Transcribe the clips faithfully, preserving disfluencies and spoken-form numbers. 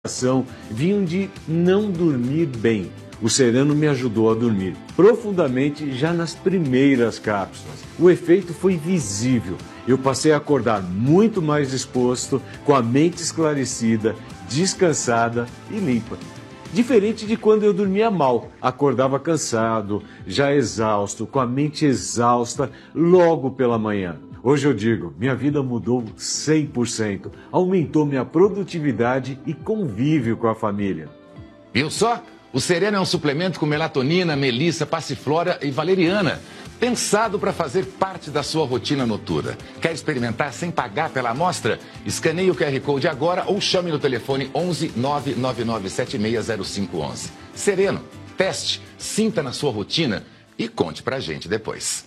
vinham de não dormir bem. O Sereno me ajudou a dormir profundamente já nas primeiras cápsulas. O efeito foi visível. Eu passei a acordar muito mais disposto, com a mente esclarecida, descansada e limpa. Diferente de quando eu dormia mal, acordava cansado, já exausto, com a mente exausta logo pela manhã. Hoje eu digo, minha vida mudou cem por cento, aumentou minha produtividade e convívio com a família. Viu só? O Sereno é um suplemento com melatonina, melissa, passiflora e valeriana, pensado para fazer parte da sua rotina noturna. Quer experimentar sem pagar pela amostra? Escaneie o Q R Code agora ou chame no telefone onze nove nove nove sete seis zero cinco um um. Sereno, teste, sinta na sua rotina e conte pra gente depois.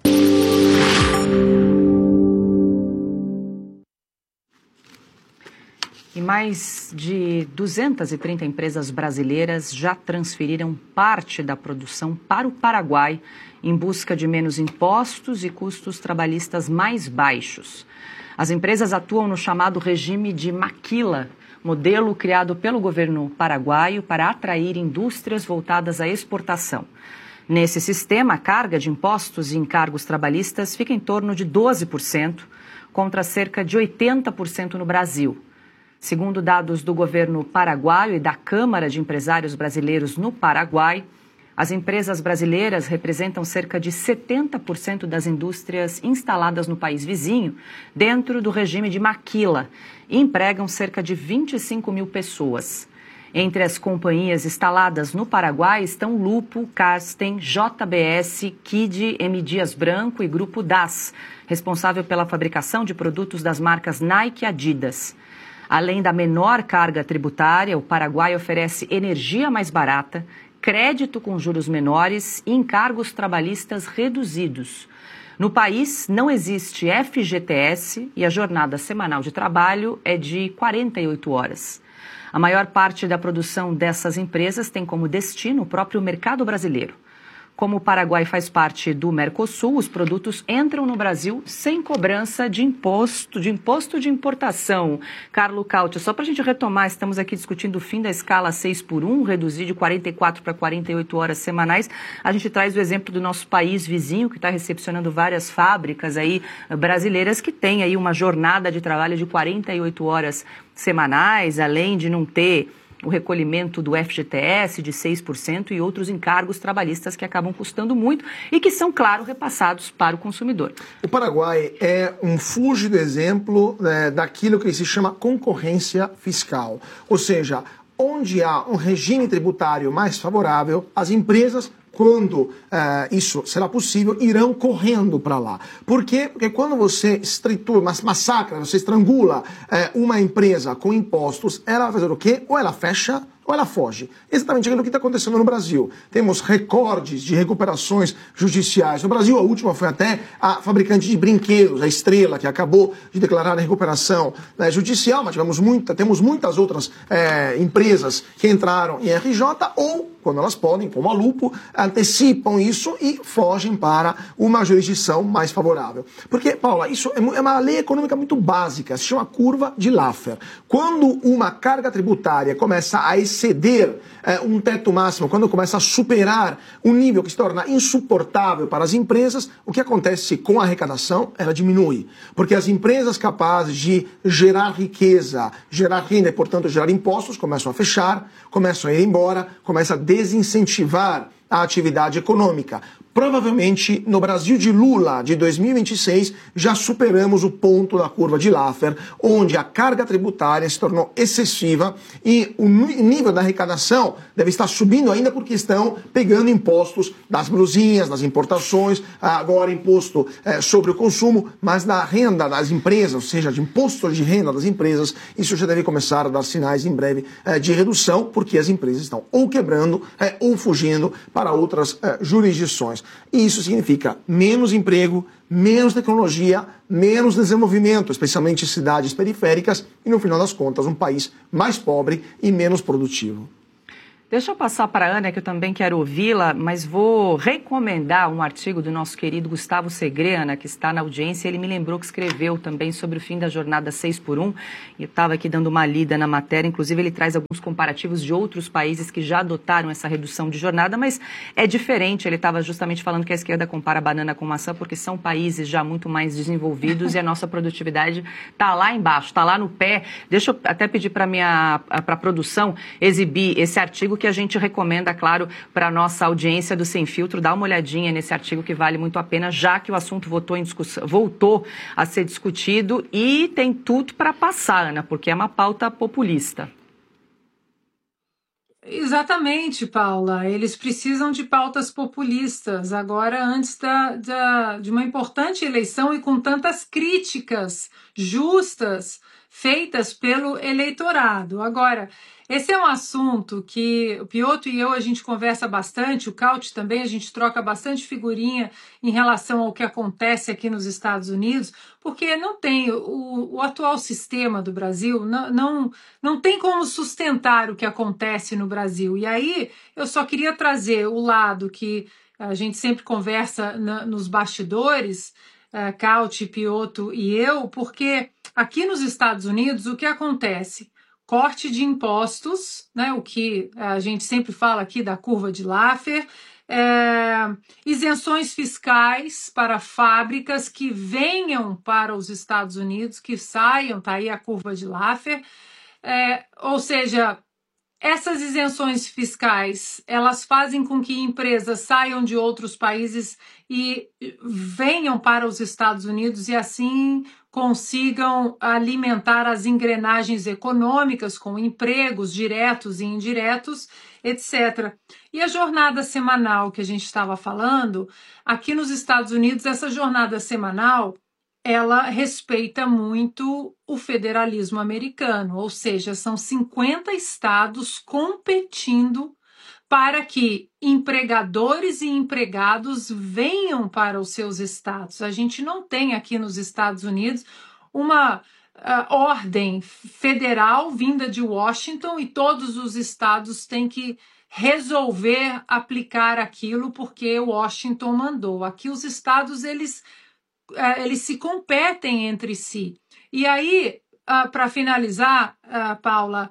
E mais de duzentas e trinta empresas brasileiras já transferiram parte da produção para o Paraguai em busca de menos impostos e custos trabalhistas mais baixos. As empresas atuam no chamado regime de maquila, modelo criado pelo governo paraguaio para atrair indústrias voltadas à exportação. Nesse sistema, a carga de impostos e encargos trabalhistas fica em torno de doze por cento, contra cerca de oitenta por cento no Brasil. Segundo dados do governo paraguaio e da Câmara de Empresários Brasileiros no Paraguai, as empresas brasileiras representam cerca de setenta por cento das indústrias instaladas no país vizinho, dentro do regime de maquila, e empregam cerca de vinte e cinco mil pessoas. Entre as companhias instaladas no Paraguai estão Lupo, Carsten, J B S, Kid, M. Dias Branco e Grupo D A S, responsável pela fabricação de produtos das marcas Nike e Adidas. Além da menor carga tributária, o Paraguai oferece energia mais barata, crédito com juros menores e encargos trabalhistas reduzidos. No país, não existe F G T S e a jornada semanal de trabalho é de quarenta e oito horas. A maior parte da produção dessas empresas tem como destino o próprio mercado brasileiro. Como o Paraguai faz parte do Mercosul, os produtos entram no Brasil sem cobrança de imposto, de imposto de importação. Carlo Cauti, só para a gente retomar, estamos aqui discutindo o fim da escala seis por um, reduzir de quarenta e quatro para quarenta e oito horas semanais. A gente traz o exemplo do nosso país vizinho, que está recepcionando várias fábricas aí brasileiras que têm aí uma jornada de trabalho de quarenta e oito horas semanais, além de não ter o recolhimento do F G T S de seis por cento e outros encargos trabalhistas que acabam custando muito e que são, claro, repassados para o consumidor. O Paraguai é um fúlgido exemplo né, daquilo que se chama concorrência fiscal. Ou seja, onde há um regime tributário mais favorável, as empresas, quando uh, isso será possível, irão correndo para lá. Por quê? Porque quando você estritura, massacra, você estrangula uh, uma empresa com impostos, ela vai fazer o quê? Ou ela fecha, ou ela foge. Exatamente aquilo que está acontecendo no Brasil. Temos recordes de recuperações judiciais. No Brasil, a última foi até a fabricante de brinquedos, a Estrela, que acabou de declarar a recuperação né, judicial, mas tivemos muita, temos muitas outras é, empresas que entraram em R J ou, quando elas podem, como a Lupo, antecipam isso e fogem para uma jurisdição mais favorável. Porque, Paula, isso é uma lei econômica muito básica, se chama curva de Laffer. Quando uma carga tributária começa a exceder é, um teto máximo, quando começa a superar um nível que se torna insuportável para as empresas, o que acontece com a arrecadação? Ela diminui. Porque as empresas capazes de gerar riqueza, gerar renda e, portanto, gerar impostos, começam a fechar, começam a ir embora, começam a desincentivar a atividade econômica. Provavelmente, no Brasil de Lula de dois mil e vinte e seis, já superamos o ponto da curva de Laffer, onde a carga tributária se tornou excessiva e o nível da arrecadação deve estar subindo ainda porque estão pegando impostos das blusinhas, das importações, agora imposto é, sobre o consumo, mas da renda das empresas, ou seja, de imposto de renda das empresas, isso já deve começar a dar sinais em breve é, de redução, porque as empresas estão ou quebrando é, ou fugindo para outras é, jurisdições. E isso significa menos emprego, menos tecnologia, menos desenvolvimento, especialmente em cidades periféricas e, no final das contas, um país mais pobre e menos produtivo. Deixa eu passar para a Ana, que eu também quero ouvi-la, mas vou recomendar um artigo do nosso querido Gustavo Segreana, que está na audiência. Ele me lembrou que escreveu também sobre o fim da jornada seis por um. Eu estava aqui dando uma lida na matéria, inclusive ele traz alguns comparativos de outros países que já adotaram essa redução de jornada, mas é diferente. Ele estava justamente falando que a esquerda compara banana com maçã, porque são países já muito mais desenvolvidos e a nossa produtividade está lá embaixo, está lá no pé. Deixa eu até pedir para a produção exibir esse artigo que a gente recomenda, claro, para a nossa audiência do Sem Filtro. Dá uma olhadinha nesse artigo que vale muito a pena, já que o assunto voltou, em discussão, voltou a ser discutido e tem tudo para passar, Ana, porque é uma pauta populista. Exatamente, Paula. Eles precisam de pautas populistas agora, antes da, da, de uma importante eleição e com tantas críticas justas feitas pelo eleitorado. Agora, esse é um assunto que o Piotr e eu, a gente conversa bastante, o Caut também, a gente troca bastante figurinha em relação ao que acontece aqui nos Estados Unidos, porque não tem, o, o atual sistema do Brasil não, não, não tem como sustentar o que acontece no Brasil. E aí eu só queria trazer o lado que a gente sempre conversa na, nos bastidores, uh, Caut, Piotr e eu, porque aqui nos Estados Unidos o que acontece? Corte de impostos, né, o que a gente sempre fala aqui da curva de Laffer, é, isenções fiscais para fábricas que venham para os Estados Unidos, que saiam, tá aí a curva de Laffer, é, ou seja, essas isenções fiscais, elas fazem com que empresas saiam de outros países e venham para os Estados Unidos e assim consigam alimentar as engrenagens econômicas com empregos diretos e indiretos, etcétera. E a jornada semanal que a gente estava falando, aqui nos Estados Unidos, essa jornada semanal, ela respeita muito o federalismo americano, ou seja, são cinquenta estados competindo para que empregadores e empregados venham para os seus estados. A gente não tem aqui nos Estados Unidos uma uh, ordem federal vinda de Washington e todos os estados têm que resolver aplicar aquilo porque Washington mandou. Aqui os estados, eles, uh, eles se competem entre si. E aí, uh, para finalizar, uh, Paula,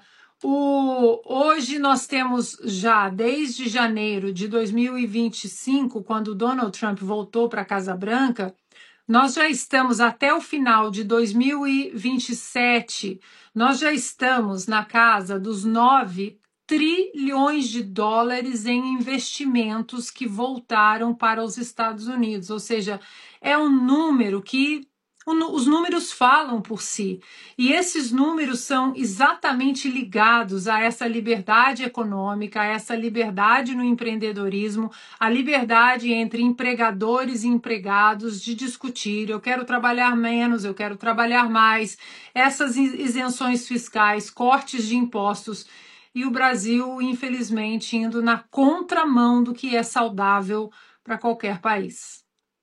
O, hoje nós temos já, desde janeiro de dois mil e vinte e cinco, quando Donald Trump voltou para a Casa Branca, nós já estamos até o final de dois mil e vinte e sete, nós já estamos na casa dos nove trilhões de dólares em investimentos que voltaram para os Estados Unidos, ou seja, é um número que os números falam por si, e esses números são exatamente ligados a essa liberdade econômica, a essa liberdade no empreendedorismo, a liberdade entre empregadores e empregados de discutir, eu quero trabalhar menos, eu quero trabalhar mais, essas isenções fiscais, cortes de impostos, e o Brasil, infelizmente, indo na contramão do que é saudável para qualquer país.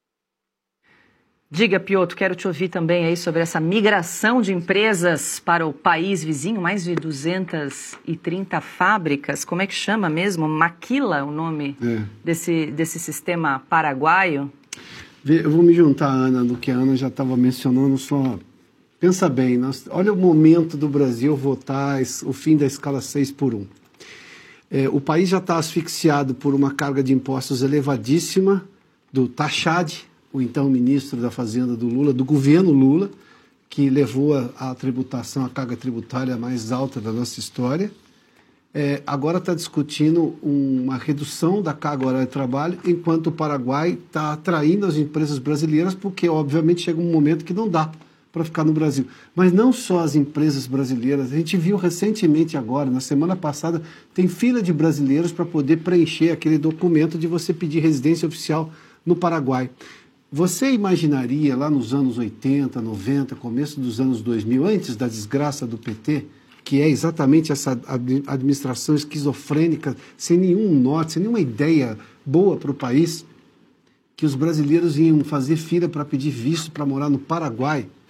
Diga, Piotr, quero te ouvir também aí sobre essa migração de empresas para o país vizinho, mais de duzentas e trinta fábricas. Como é que chama mesmo? Maquila, o nome é. desse, desse sistema paraguaio? Eu vou me juntar, Ana, do que a Ana já estava mencionando, só pensa bem, nós, olha o momento do Brasil votar o fim da escala seis por um. É, o país já está asfixiado por uma carga de impostos elevadíssima do Taxad, o então ministro da Fazenda do Lula, do governo Lula, que levou a, a tributação, a carga tributária mais alta da nossa história. É, agora está discutindo uma redução da carga horária de trabalho, enquanto o Paraguai está atraindo as empresas brasileiras, porque, obviamente, chega um momento que não dá para ficar no Brasil. Mas não só as empresas brasileiras, a gente viu recentemente agora, na semana passada, tem fila de brasileiros para poder preencher aquele documento de você pedir residência oficial no Paraguai. Você imaginaria lá nos anos oitenta, noventa, começo dos anos dois mil, antes da desgraça do P T, que é exatamente essa administração esquizofrênica, sem nenhum norte, sem nenhuma ideia boa para o país, que os brasileiros iam fazer fila para pedir visto para morar no Paraguai,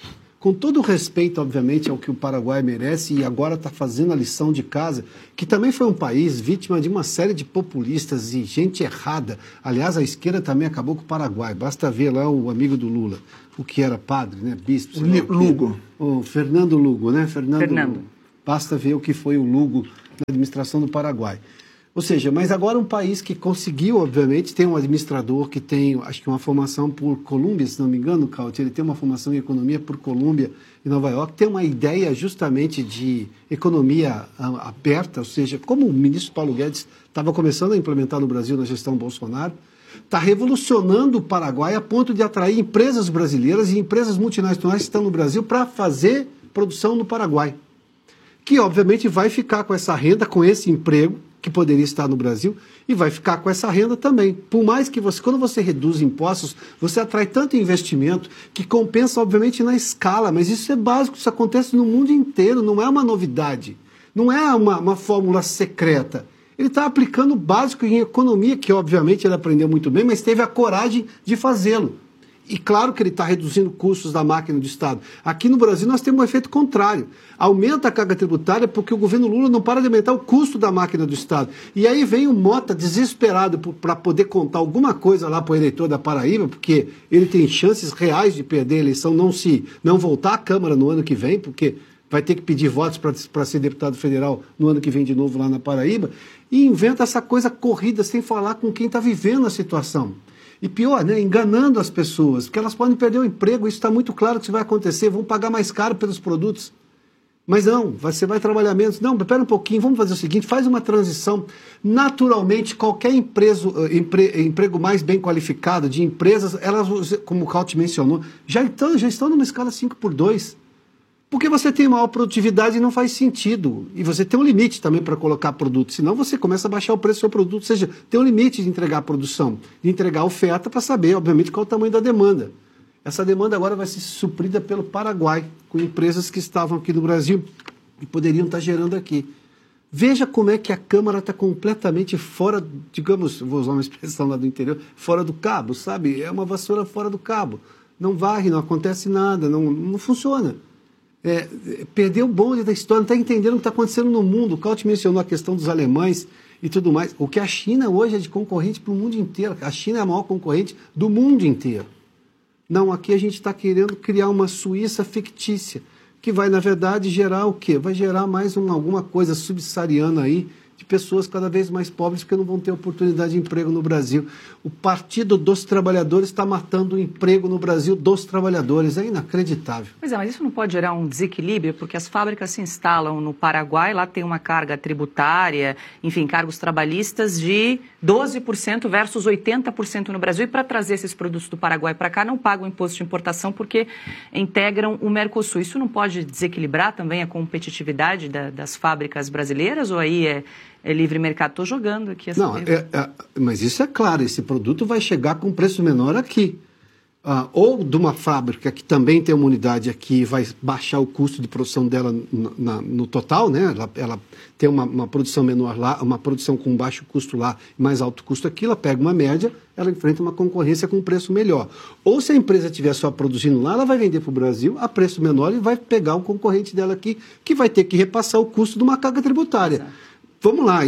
com todo o respeito, obviamente, ao que o Paraguai merece e agora está fazendo a lição de casa, que também foi um país vítima de uma série de populistas e gente errada. Aliás, a esquerda também acabou com o Paraguai. Basta ver lá o amigo do Lula, o que era padre, né, bispo. O Lugo. O Fernando Lugo, né? Fernando, Fernando. Lugo. Basta ver o que foi o Lugo na administração do Paraguai. Ou seja, mas agora um país que conseguiu, obviamente, tem um administrador que tem, acho que uma formação por Colômbia, se não me engano, Caute, ele tem uma formação em economia por Colômbia e Nova York, tem uma ideia justamente de economia ah, aberta, ou seja, como o ministro Paulo Guedes estava começando a implementar no Brasil na gestão Bolsonaro, está revolucionando o Paraguai a ponto de atrair empresas brasileiras e empresas multinacionais que estão no Brasil para fazer produção no Paraguai, que obviamente vai ficar com essa renda, com esse emprego, que poderia estar no Brasil, e vai ficar com essa renda também. Por mais que você, quando você reduz impostos, você atrai tanto investimento que compensa, obviamente, na escala, mas isso é básico, isso acontece no mundo inteiro, não é uma novidade, não é uma, uma fórmula secreta. Ele está aplicando o básico em economia, que obviamente ele aprendeu muito bem, mas teve a coragem de fazê-lo. E claro que ele está reduzindo custos da máquina do Estado. Aqui no Brasil nós temos um efeito contrário. Aumenta a carga tributária porque o governo Lula não para de aumentar o custo da máquina do Estado. E aí vem o Mota desesperado para poder contar alguma coisa lá para o eleitor da Paraíba, porque ele tem chances reais de perder a eleição, não, se, não voltar à Câmara no ano que vem, porque vai ter que pedir votos para ser deputado federal no ano que vem de novo lá na Paraíba, e inventa essa coisa corrida sem falar com quem está vivendo a situação. E pior, né, enganando as pessoas, porque elas podem perder o emprego, isso está muito claro que isso vai acontecer, vão pagar mais caro pelos produtos. Mas não, você vai trabalhar menos. Não, espera um pouquinho, vamos fazer o seguinte, faz uma transição. Naturalmente, qualquer empreso, empre, emprego mais bem qualificado de empresas, elas, como o Caute mencionou, já estão, já estão numa escala cinco por dois. Porque você tem maior produtividade e não faz sentido. E você tem um limite também para colocar produto. Senão você começa a baixar o preço do seu produto. Ou seja, tem um limite de entregar a produção, de entregar a oferta para saber, obviamente, qual é o tamanho da demanda. Essa demanda agora vai ser suprida pelo Paraguai, com empresas que estavam aqui no Brasil e poderiam estar gerando aqui. Veja como é que a Câmara está completamente fora, digamos, vou usar uma expressão lá do interior, fora do cabo, sabe? É uma vassoura fora do cabo. Não varre, não acontece nada, não, não funciona. É, perdeu o bonde da história, não está entendendo o que está acontecendo no mundo. O Caute mencionou a questão dos alemães e tudo mais. O que a China hoje é de concorrente para o mundo inteiro. A China é a maior concorrente do mundo inteiro. Não, aqui a gente está querendo criar uma Suíça fictícia, que vai, na verdade, gerar o quê? Vai gerar mais uma, alguma coisa subsaariana aí, de pessoas cada vez mais pobres que não vão ter oportunidade de emprego no Brasil. O Partido dos Trabalhadores está matando o emprego no Brasil dos trabalhadores. É inacreditável. Pois é, mas isso não pode gerar um desequilíbrio, porque as fábricas se instalam no Paraguai, lá tem uma carga tributária, enfim, cargos trabalhistas de doze por cento versus oitenta por cento no Brasil. E para trazer esses produtos do Paraguai para cá, não pagam imposto de importação porque integram o Mercosul. Isso não pode desequilibrar também a competitividade da, das fábricas brasileiras? Ou aí é... É livre mercado, estou jogando aqui. Essa Não, é, é, mas isso é claro, esse produto vai chegar com preço menor aqui. Ah, ou de uma fábrica que também tem uma unidade aqui, vai baixar o custo de produção dela no, na, no total, né? Ela, ela tem uma, uma produção menor lá, uma produção com baixo custo lá, mais alto custo aqui, ela pega uma média, ela enfrenta uma concorrência com preço melhor. Ou se a empresa estiver só produzindo lá, ela vai vender para o Brasil a preço menor e vai pegar o concorrente dela aqui, que vai ter que repassar o custo de uma carga tributária. Exato. Vamos lá,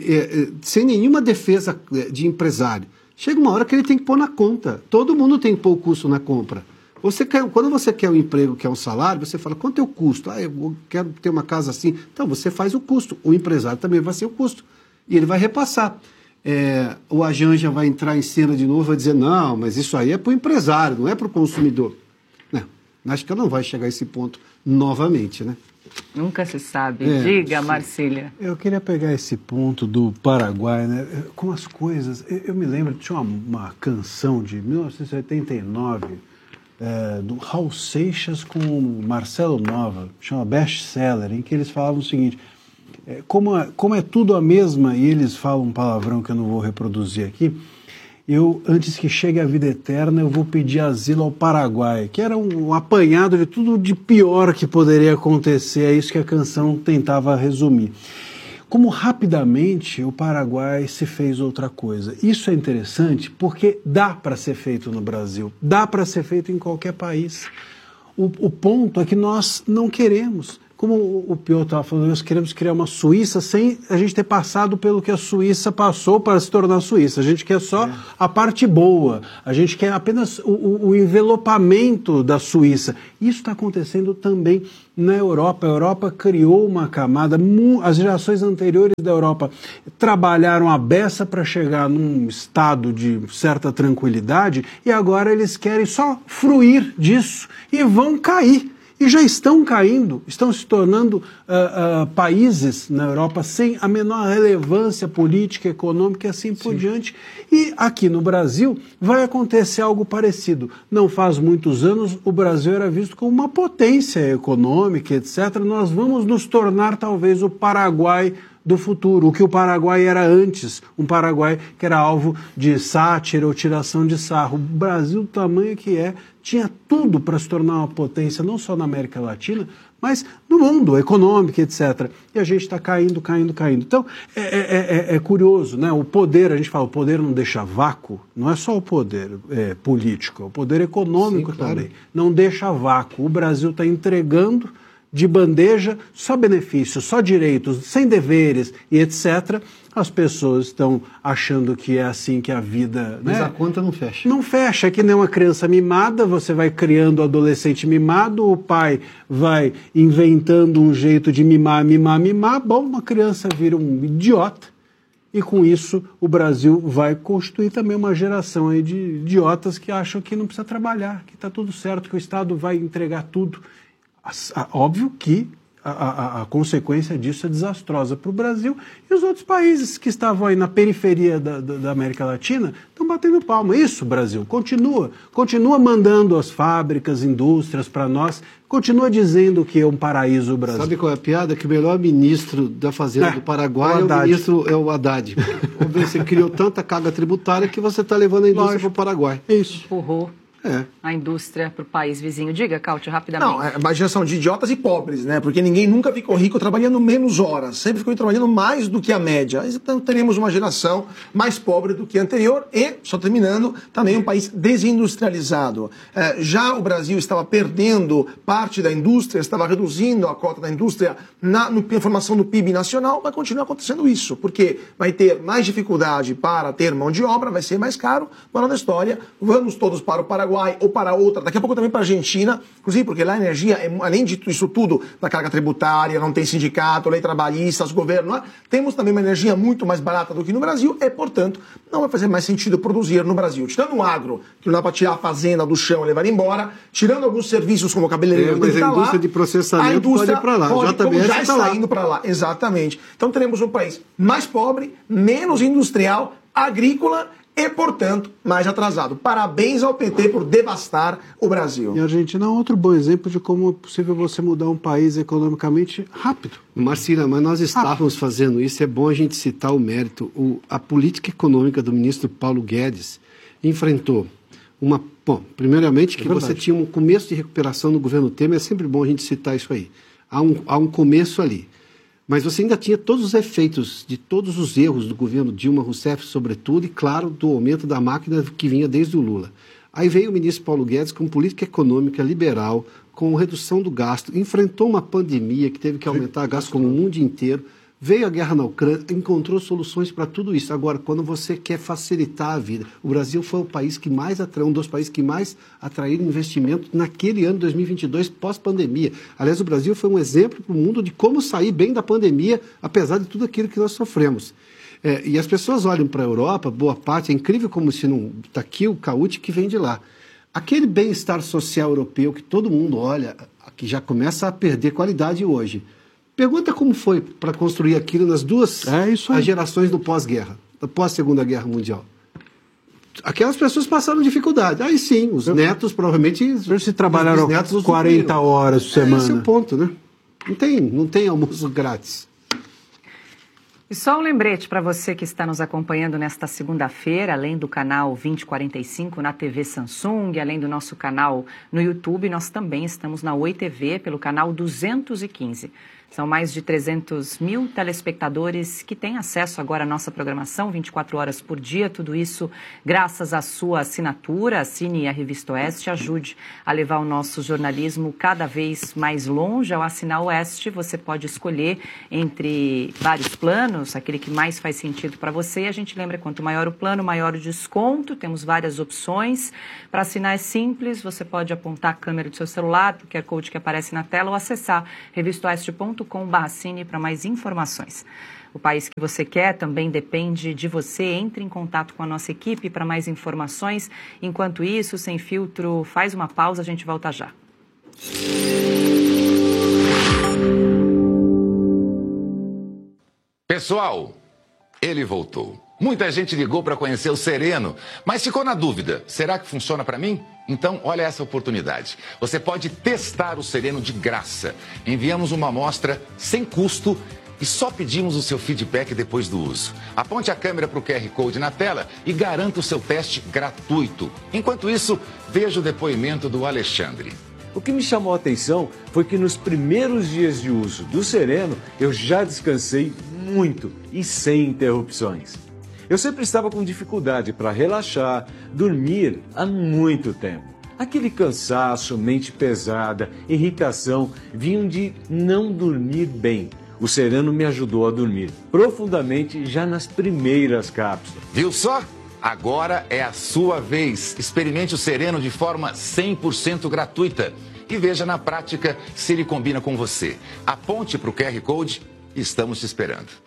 sem nenhuma defesa de empresário. Chega uma hora que ele tem que pôr na conta. Todo mundo tem que pôr o custo na compra. Você quer, quando você quer um emprego, quer um salário, você fala, quanto é o custo? Ah, eu quero ter uma casa assim. Então, você faz o custo. O empresário também vai ser o custo. E ele vai repassar. É, o Ajanja vai entrar em cena de novo e vai dizer, não, mas isso aí é para o empresário, não é para o consumidor. Não, acho que ela não vai chegar a esse ponto novamente, né? Nunca se sabe. É, Diga, Marcília. Eu queria pegar esse ponto do Paraguai, né? Com as coisas. Eu, eu me lembro, tinha uma, uma canção de mil novecentos e oitenta e nove, é, do Raul Seixas com Marcelo Nova, chama Best Seller, em que eles falavam o seguinte: é, como, é, como é tudo a mesma, e eles falam um palavrão que eu não vou reproduzir aqui. Eu, antes que chegue a vida eterna, eu vou pedir asilo ao Paraguai, que era um, um apanhado de tudo de pior que poderia acontecer, é isso que a canção tentava resumir. Como rapidamente o Paraguai se fez outra coisa. Isso é interessante porque dá para ser feito no Brasil, dá para ser feito em qualquer país. O, o ponto é que nós não queremos. Como o Piotr estava falando, nós queremos criar uma Suíça sem a gente ter passado pelo que a Suíça passou para se tornar Suíça. A gente quer só é. a parte boa, a gente quer apenas o, o envelopamento da Suíça. Isso está acontecendo também na Europa. A Europa criou uma camada, as gerações anteriores da Europa trabalharam a beça para chegar num estado de certa tranquilidade e agora eles querem só fruir disso e vão cair. E já estão caindo, estão se tornando uh, uh, países na Europa sem a menor relevância política, econômica e assim por Sim. diante. E aqui no Brasil vai acontecer algo parecido. Não faz muitos anos o Brasil era visto como uma potência econômica, etcétera. Nós vamos nos tornar talvez o Paraguai do futuro, o que o Paraguai era antes, um Paraguai que era alvo de sátira ou tiração de sarro. O Brasil, do tamanho que é, tinha tudo para se tornar uma potência, não só na América Latina, mas no mundo, econômico, etcétera. E a gente está caindo, caindo, caindo. Então, é, é, é, é curioso, né? O poder, a gente fala, o poder não deixa vácuo, não é só o poder é, político, é o poder econômico Sim, claro. também. Não deixa vácuo. O Brasil está entregando de bandeja, só benefícios, só direitos, sem deveres e etcétera. As pessoas estão achando que é assim que a vida... Mas né? a conta não fecha. Não fecha, é que nem uma criança mimada, você vai criando o adolescente mimado, o pai vai inventando um jeito de mimar, mimar, mimar, bom, uma criança vira um idiota. E com isso o Brasil vai constituir também uma geração aí de idiotas que acham que não precisa trabalhar, que está tudo certo, que o Estado vai entregar tudo. Óbvio que a, a, a consequência disso é desastrosa para o Brasil e os outros países que estavam aí na periferia da, da, da América Latina estão batendo palma. Isso, Brasil, continua, continua mandando as fábricas, indústrias para nós, continua dizendo que é um paraíso o Brasil. Sabe qual é a piada? Que o melhor ministro da Fazenda é, do Paraguai é o, é o ministro é o Haddad. Você criou tanta carga tributária que você está levando a indústria para o Paraguai. Isso. Empurrou. É. A indústria para o país vizinho. Diga, Cáutio, rapidamente. Não, é uma geração de idiotas e pobres, né? Porque ninguém nunca ficou rico trabalhando menos horas, sempre ficou trabalhando mais do que a média. Então teremos uma geração mais pobre do que a anterior e, só terminando, também um país desindustrializado. É, já o Brasil estava perdendo parte da indústria, estava reduzindo a cota da indústria na, no, na formação do P I B nacional, vai continuar acontecendo isso, porque vai ter mais dificuldade para ter mão de obra, vai ser mais caro, moral da história, vamos todos para o Paraguai ou para outra, daqui a pouco também para a Argentina, inclusive porque lá a energia, é, além de isso tudo, da carga tributária, não tem sindicato, lei trabalhista, os governos, temos também uma energia muito mais barata do que no Brasil e, portanto, não vai fazer mais sentido produzir no Brasil. Tirando o agro, que não dá para tirar a fazenda do chão e levar embora, tirando alguns serviços como cabeleireiro, é, mas a indústria lá, de processamento a indústria pode ir para lá, pode, J B S já está lá. indo para lá, exatamente. Então teremos um país mais pobre, menos industrial, agrícola e, portanto, mais atrasado. Parabéns ao P T por devastar o Brasil. E a Argentina é outro bom exemplo de como é possível você mudar um país economicamente rápido. Marcina, mas nós estávamos rápido. fazendo isso, é bom a gente citar o mérito. O, a política econômica do ministro Paulo Guedes enfrentou uma... Bom, primeiramente que é você tinha um começo de recuperação no governo Temer, é sempre bom a gente citar isso aí. Há um, há um começo ali. Mas você ainda tinha todos os efeitos de todos os erros do governo Dilma Rousseff, sobretudo, e, claro, do aumento da máquina que vinha desde o Lula. Aí veio o ministro Paulo Guedes com política econômica liberal, com redução do gasto, enfrentou uma pandemia que teve que aumentar o gasto como o mundo inteiro, veio a guerra na Ucrânia, encontrou soluções para tudo isso. Agora, quando você quer facilitar a vida, o Brasil foi o país que mais atraiu, um dos países que mais atraíram investimento naquele ano dois mil e vinte e dois, pós-pandemia. Aliás, o Brasil foi um exemplo para o mundo de como sair bem da pandemia, apesar de tudo aquilo que nós sofremos. É, e as pessoas olham para a Europa, boa parte, é incrível como se não... Está aqui o Caute que vem de lá. Aquele bem-estar social europeu que todo mundo olha, que já começa a perder qualidade hoje. Pergunta como foi para construir aquilo nas duas é isso aí. as gerações do pós-guerra, da pós-Segunda Guerra Mundial. Aquelas pessoas passaram dificuldade. Aí sim, os Eu, netos provavelmente... Se trabalharam quarenta horas por semana. É, esse é o ponto, né? Não tem, não tem almoço grátis. E só um lembrete para você que está nos acompanhando nesta segunda-feira, além do canal vinte e quarenta e cinco na T V Samsung, além do nosso canal no YouTube, nós também estamos na Oi T V pelo canal duzentos e quinze. São mais de trezentos mil telespectadores que têm acesso agora à nossa programação vinte e quatro horas por dia. Tudo isso graças à sua assinatura. Assine a Revista Oeste, ajude a levar o nosso jornalismo cada vez mais longe. Ao assinar o Oeste, você pode escolher entre vários planos, aquele que mais faz sentido para você. E a gente lembra, quanto maior o plano, maior o desconto. Temos várias opções. Para assinar é simples, você pode apontar a câmera do seu celular para o Q R Code que aparece na tela ou acessar revista oeste ponto com barra cine para mais informações. O país que você quer também depende de você. Entre em contato com a nossa equipe para mais informações. Enquanto isso, Sem Filtro faz uma pausa, a gente volta já. Pessoal, ele voltou. Muita gente ligou para conhecer o Sereno, mas ficou na dúvida. Será que funciona para mim? Então, olha essa oportunidade. Você pode testar o Sereno de graça. Enviamos uma amostra sem custo e só pedimos o seu feedback depois do uso. Aponte a câmera para o Q R Code na tela e garanta o seu teste gratuito. Enquanto isso, veja o depoimento do Alexandre. O que me chamou a atenção foi que nos primeiros dias de uso do Sereno, eu já descansei muito e sem interrupções. Eu sempre estava com dificuldade para relaxar, dormir há muito tempo. Aquele cansaço, mente pesada, irritação, vinham de não dormir bem. O Sereno me ajudou a dormir profundamente já nas primeiras cápsulas. Viu só? Agora é a sua vez. Experimente o Sereno de forma cem por cento gratuita e veja na prática se ele combina com você. Aponte para o Q R Code e estamos te esperando.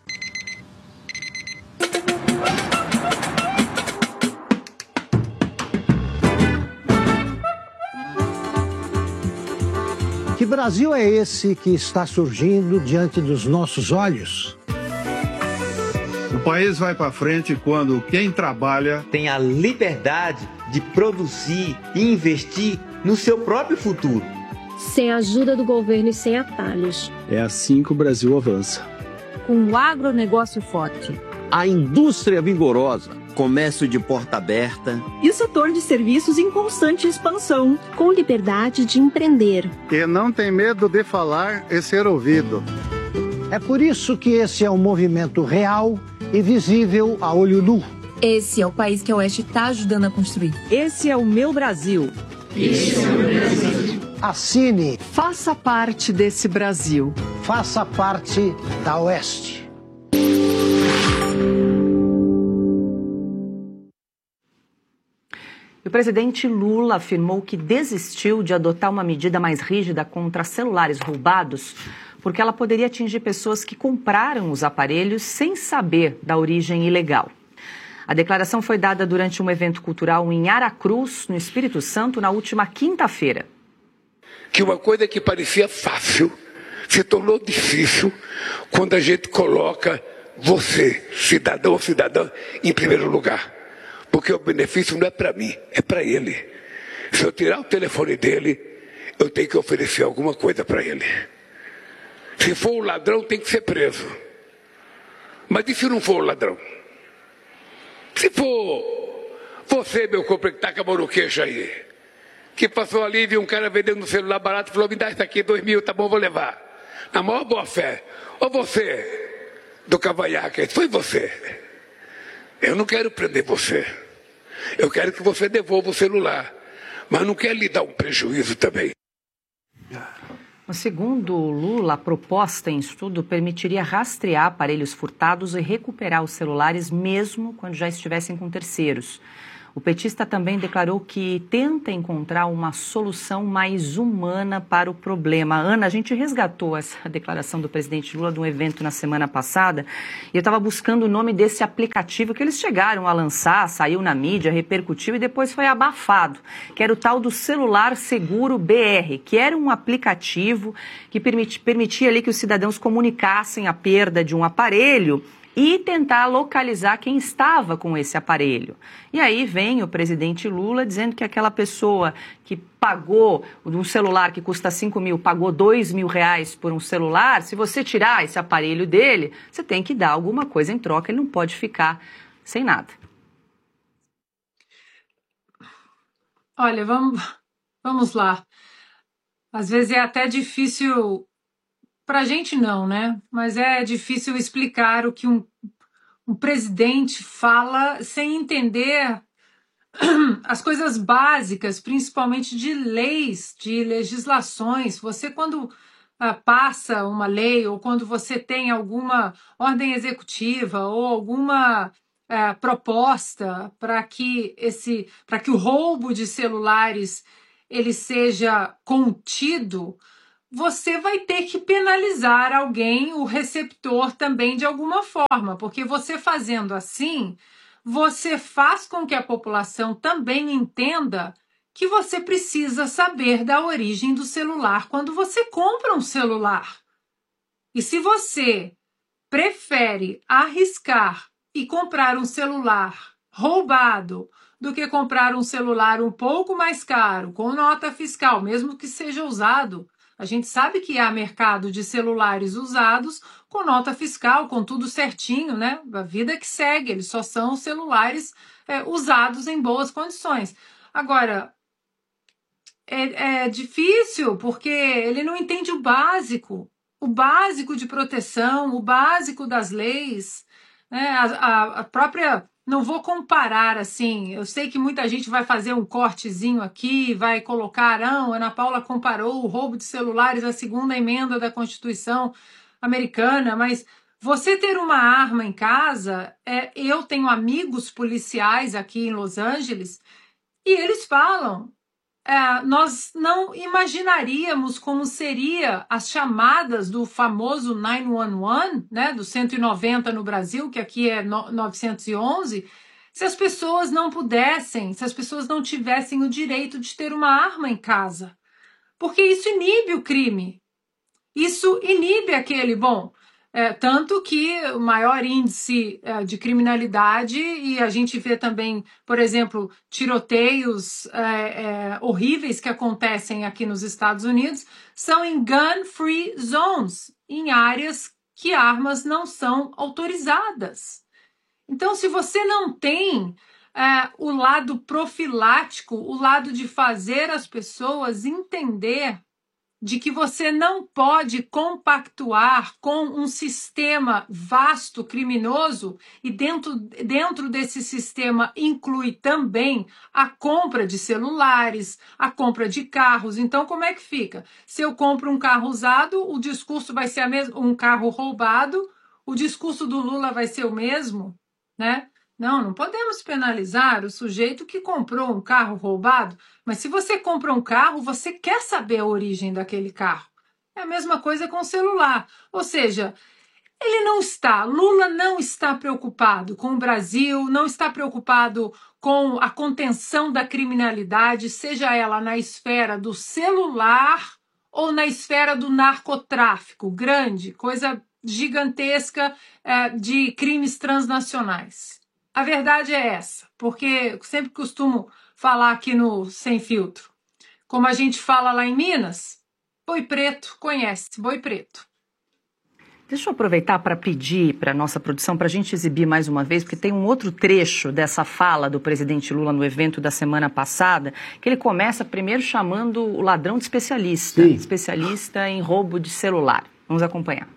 Que Brasil é esse que está surgindo diante dos nossos olhos? O país vai para frente quando quem trabalha tem a liberdade de produzir e investir no seu próprio futuro. Sem a ajuda do governo e sem atalhos. É assim que o Brasil avança. Com o agronegócio forte. A indústria vigorosa. Comércio de porta aberta. E o setor de serviços em constante expansão. Com liberdade de empreender. E não tem medo de falar e ser ouvido. É por isso que esse é um movimento real e visível a olho nu. Esse é o país que a Oeste está ajudando a construir. Esse é o meu Brasil. Esse é o meu Brasil. Assine. Faça parte desse Brasil. Faça parte da Oeste. O presidente Lula afirmou que desistiu de adotar uma medida mais rígida contra celulares roubados, porque ela poderia atingir pessoas que compraram os aparelhos sem saber da origem ilegal. A declaração foi dada durante um evento cultural em Aracruz, no Espírito Santo, na última quinta-feira. Que uma coisa que parecia fácil se tornou difícil quando a gente coloca você, cidadão ou cidadã, em primeiro lugar. Porque o benefício não é para mim, é para ele. Se eu tirar o telefone dele, eu tenho que oferecer alguma coisa para ele. Se for o ladrão, tem que ser preso. Mas e se não for o ladrão? Se for você, meu companheiro, que está com a mão no queixo aí, que passou ali e viu um cara vendendo um celular barato e falou, me dá isso aqui, dois mil, tá bom, vou levar. Na maior boa fé. Ou você, do cavanhaque, foi você. Eu não quero prender você. Eu quero que você devolva o celular. Mas não quero lhe dar um prejuízo também. Segundo Lula, a proposta em estudo permitiria rastrear aparelhos furtados e recuperar os celulares mesmo quando já estivessem com terceiros. O petista também declarou que tenta encontrar uma solução mais humana para o problema. Ana, a gente resgatou essa declaração do presidente Lula de um evento na semana passada e eu estava buscando o nome desse aplicativo que eles chegaram a lançar, saiu na mídia, repercutiu e depois foi abafado, que era o tal do Celular Seguro B R, que era um aplicativo que permit, permitia ali que os cidadãos comunicassem a perda de um aparelho e tentar localizar quem estava com esse aparelho. E aí vem o presidente Lula dizendo que aquela pessoa que pagou um celular que custa cinco mil, pagou dois mil reais por um celular, se você tirar esse aparelho dele, você tem que dar alguma coisa em troca, ele não pode ficar sem nada. Olha, vamos, vamos lá. Às vezes é até difícil para a gente não, né? Mas é difícil explicar o que um, um presidente fala sem entender as coisas básicas, principalmente de leis, de legislações. Você, quando uh, passa uma lei ou quando você tem alguma ordem executiva ou alguma uh, proposta para que esse, para que o roubo de celulares ele seja contido, você vai ter que penalizar alguém, o receptor também de alguma forma, porque você fazendo assim, você faz com que a população também entenda que você precisa saber da origem do celular quando você compra um celular. E se você prefere arriscar e comprar um celular roubado do que comprar um celular um pouco mais caro, com nota fiscal, mesmo que seja usado, a gente sabe que há mercado de celulares usados com nota fiscal, com tudo certinho, né? A vida que segue, eles só são celulares é, usados em boas condições. Agora, é, é difícil porque ele não entende o básico, o básico de proteção, o básico das leis, né? a, a, a própria... Não vou comparar assim, eu sei que muita gente vai fazer um cortezinho aqui, vai colocar, não, Ana Paula comparou o roubo de celulares à segunda emenda da Constituição americana, mas você ter uma arma em casa, é, eu tenho amigos policiais aqui em Los Angeles e eles falam, é, nós não imaginaríamos como seria as chamadas do famoso nove um um, né, do cento e noventa no Brasil, que aqui é novecentos e onze, se as pessoas não pudessem, se as pessoas não tivessem o direito de ter uma arma em casa. Porque isso inibe o crime. Isso inibe aquele, bom, é, tanto que o maior índice é, de criminalidade, e a gente vê também, por exemplo, tiroteios é, é, horríveis que acontecem aqui nos Estados Unidos, são em gun-free zones, em áreas que armas não são autorizadas. Então, se você não tem é, o lado profilático, o lado de fazer as pessoas entender de que você não pode compactuar com um sistema vasto, criminoso, e dentro, dentro desse sistema inclui também a compra de celulares, a compra de carros. Então, como é que fica? Se eu compro um carro usado, o discurso vai ser a mesma, um carro roubado, o discurso do Lula vai ser o mesmo, né? Não, não podemos penalizar o sujeito que comprou um carro roubado, mas se você compra um carro, você quer saber a origem daquele carro. É a mesma coisa com o celular. Ou seja, ele não está, Lula não está preocupado com o Brasil, não está preocupado com a contenção da criminalidade, seja ela na esfera do celular ou na esfera do narcotráfico, grande, coisa gigantesca é, de crimes transnacionais. A verdade é essa, porque sempre costumo falar aqui no Sem Filtro. Como a gente fala lá em Minas, boi preto conhece boi preto. Deixa eu aproveitar para pedir para a nossa produção, para a gente exibir mais uma vez, porque tem um outro trecho dessa fala do presidente Lula no evento da semana passada, que ele começa primeiro chamando o ladrão de especialista, Sim. especialista em roubo de celular. Vamos acompanhar.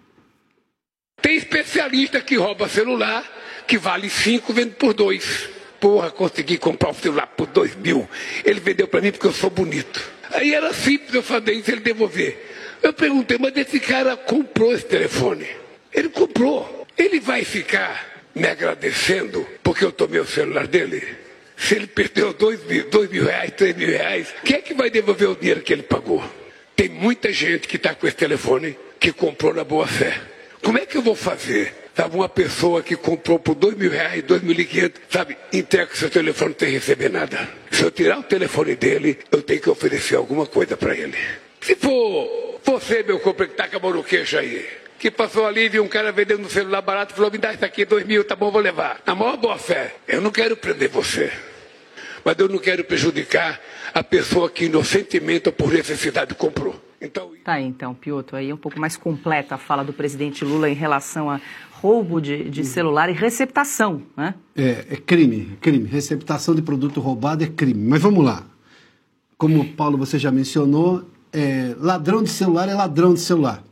Tem especialista que rouba celular, que vale cinco, vende por dois. Porra, consegui comprar um celular por dois mil. Ele vendeu para mim porque eu sou bonito. Aí era simples eu fazer isso e ele devolver. Eu perguntei, mas esse cara comprou esse telefone. Ele comprou. Ele vai ficar me agradecendo porque eu tomei o celular dele? Se ele perdeu dois mil, dois mil reais, três mil reais, quem é que vai devolver o dinheiro que ele pagou? Tem muita gente que está com esse telefone que comprou na boa fé. Como é que eu vou fazer? Sabe, uma pessoa que comprou por dois mil reais, dois mil e quinhentos, sabe, entrega o seu telefone sem receber nada. Se eu tirar o telefone dele, eu tenho que oferecer alguma coisa para ele. Se for você, meu companheiro, que tá com a mão no queixo aí, que passou ali e viu um cara vendendo um celular barato e falou, me dá isso aqui, dois mil, tá bom, vou levar. Na maior boa fé, eu não quero prender você, mas eu não quero prejudicar a pessoa que inocentemente ou por necessidade comprou. Então... Tá aí, então, Piotr, aí é um pouco mais completa a fala do presidente Lula em relação a roubo de, de celular e receptação, né? É, é crime, crime. Receptação de produto roubado é crime. Mas vamos lá. Como, Paulo, você já mencionou, é, ladrão de celular é ladrão de celular.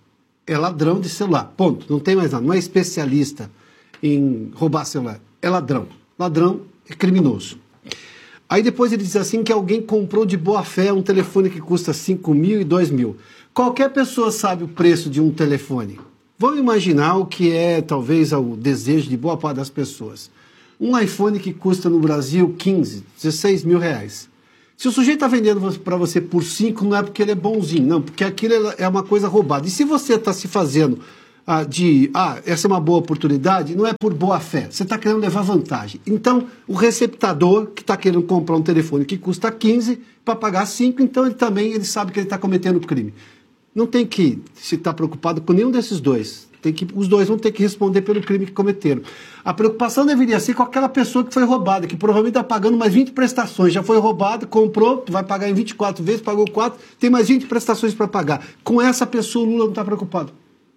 é ladrão de celular, ponto, não tem mais nada, não é especialista em roubar celular, é ladrão, ladrão é criminoso. Aí depois ele diz assim que alguém comprou de boa fé um telefone que custa cinco mil e dois mil. Qualquer pessoa sabe o preço de um telefone. Vamos imaginar o que é talvez o desejo de boa parte das pessoas. Um iPhone que custa no Brasil quinze, dezesseis mil reais. Se o sujeito está vendendo para você por cinco, não é porque ele é bonzinho, não, porque aquilo é uma coisa roubada. E se você está se fazendo ah, de, ah, essa é uma boa oportunidade, não é por boa fé, você está querendo levar vantagem. Então, o receptador que está querendo comprar um telefone que custa quinze para pagar cinco, então ele também ele sabe que ele está cometendo crime. Não tem que se estar preocupado com nenhum desses dois. Tem que, os dois vão ter que responder pelo crime que cometeram. A preocupação deveria ser com aquela pessoa que foi roubada, que provavelmente está pagando mais vinte prestações. Já foi roubado, comprou, vai pagar em vinte e quatro vezes, pagou quatro, tem mais vinte prestações para pagar. Com essa pessoa o Lula não está preocupado.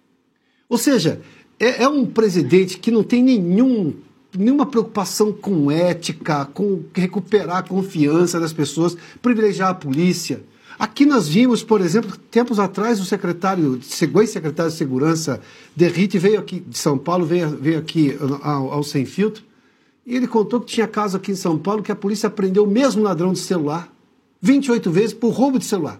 Ou seja, é, é um presidente que não tem nenhum, nenhuma preocupação com ética, com recuperar a confiança das pessoas, privilegiar a polícia. Aqui nós vimos, por exemplo, tempos atrás, o secretário, o ex-secretário de Segurança, Derrite, veio aqui de São Paulo, veio, veio aqui ao, ao Sem Filtro, e ele contou que tinha caso aqui em São Paulo que a polícia prendeu o mesmo ladrão de celular vinte e oito vezes por roubo de celular.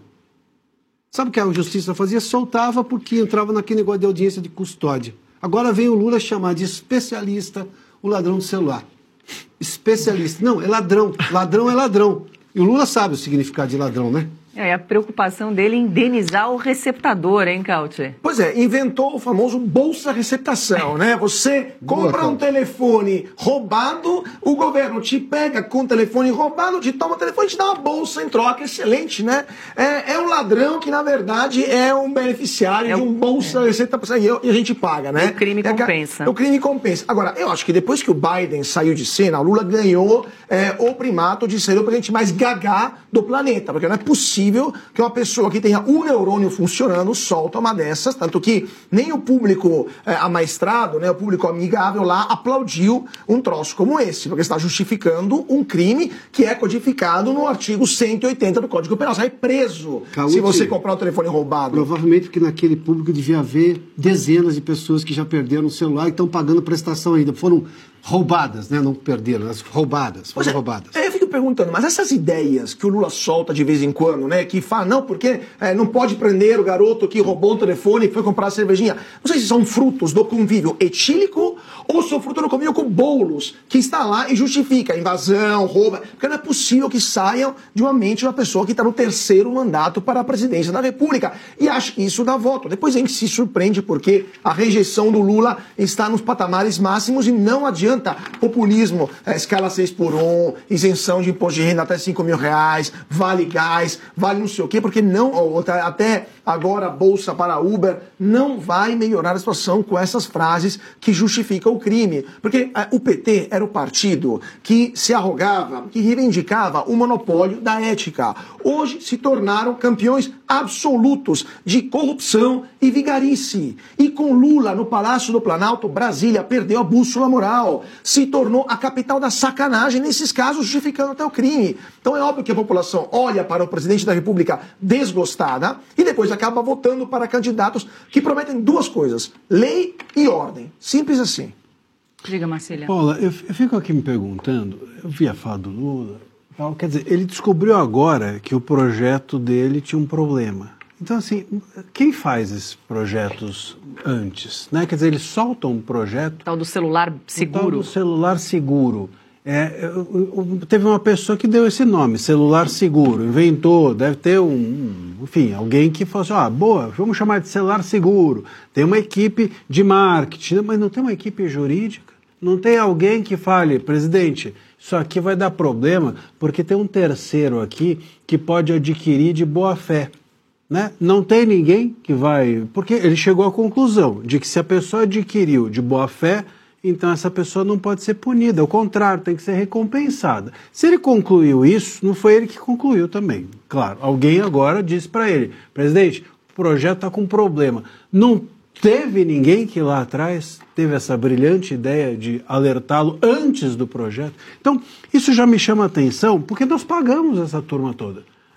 Sabe o que a justiça fazia? Soltava porque entrava naquele negócio de audiência de custódia. Agora vem o Lula chamar de especialista o ladrão de celular. Especialista. Não, é ladrão. Ladrão é ladrão. E o Lula sabe o significado de ladrão, né? É a preocupação dele em indenizar o receptador, hein, Cauti? Pois é, inventou o famoso bolsa receptação, né? Você compra um telefone roubado, o governo te pega com o telefone roubado, te toma o telefone e te dá uma bolsa em troca, excelente, né? É, é um ladrão que, na verdade, é um beneficiário é de um bolsa é. receptação e a gente paga, né? O crime é, compensa. O crime compensa. Agora, eu acho que depois que o Biden saiu de cena, o Lula ganhou é, o primato de ser o presidente mais gagá do planeta, porque não é possível que uma pessoa que tenha um neurônio funcionando solta uma dessas, tanto que nem o público é, amaestrado, né, o público amigável lá aplaudiu um troço como esse, porque está justificando um crime que é codificado no artigo cento e oitenta do Código Penal. Você vai preso Cauti, se você comprar um telefone roubado. Provavelmente porque naquele público devia haver dezenas de pessoas que já perderam o celular e estão pagando prestação ainda. Foram roubadas, né? Não perderam, mas roubadas, foram é, roubadas. Eu fico perguntando, mas essas ideias que o Lula solta de vez em quando, né? Que fala, não, porque é, não pode prender o garoto que roubou o telefone e foi comprar a cervejinha. Não sei se são frutos do convívio etílico ou são frutos do convívio com Boulos, que está lá e justifica invasão, roubo. Porque não é possível que saiam de uma mente de uma pessoa que está no terceiro mandato para a presidência da República. E acho que isso dá voto. Depois a gente se surpreende porque a rejeição do Lula está nos patamares máximos e não adianta populismo, é, escala seis por um, isenção de imposto de renda até cinco mil reais, vale gás, vale não sei o quê, porque não, ou, até agora bolsa para Uber, não vai melhorar a situação com essas frases que justificam o crime. Porque é, o P T era o partido que se arrogava, que reivindicava o monopólio da ética. Hoje se tornaram campeões absolutos de corrupção e vigarice. E com Lula no Palácio do Planalto, Brasília perdeu a bússola moral. Se tornou a capital da sacanagem, nesses casos justificando até o crime. Então é óbvio que a população olha para o presidente da República desgostada e depois acaba votando para candidatos que prometem duas coisas, lei e ordem. Simples assim. Diga, Marcília. Paula, eu, eu fico aqui me perguntando, eu vi a fala do Lula, quer dizer, ele descobriu agora que o projeto dele tinha um problema. Então, assim, quem faz esses projetos antes? Né? Quer dizer, eles soltam um projeto... Tal do celular seguro. Tal do celular seguro. É, eu, eu, teve uma pessoa que deu esse nome, celular seguro, inventou, deve ter um, um enfim, alguém que falou assim, ah, boa, vamos chamar de celular seguro. Tem uma equipe de marketing, mas não tem uma equipe jurídica? Não tem alguém que fale, presidente, isso aqui vai dar problema, porque tem um terceiro aqui que pode adquirir de boa fé. Né? Não tem ninguém que vai... Porque ele chegou à conclusão de que se a pessoa adquiriu de boa fé, então essa pessoa não pode ser punida. Ao contrário, tem que ser recompensada. Se ele concluiu isso, não foi ele que concluiu também. Claro, alguém agora disse para ele, presidente, o projeto está com problema. Não teve ninguém que lá atrás teve essa brilhante ideia de alertá-lo antes do projeto. Então, isso já me chama a atenção, porque nós pagamos essa turma toda.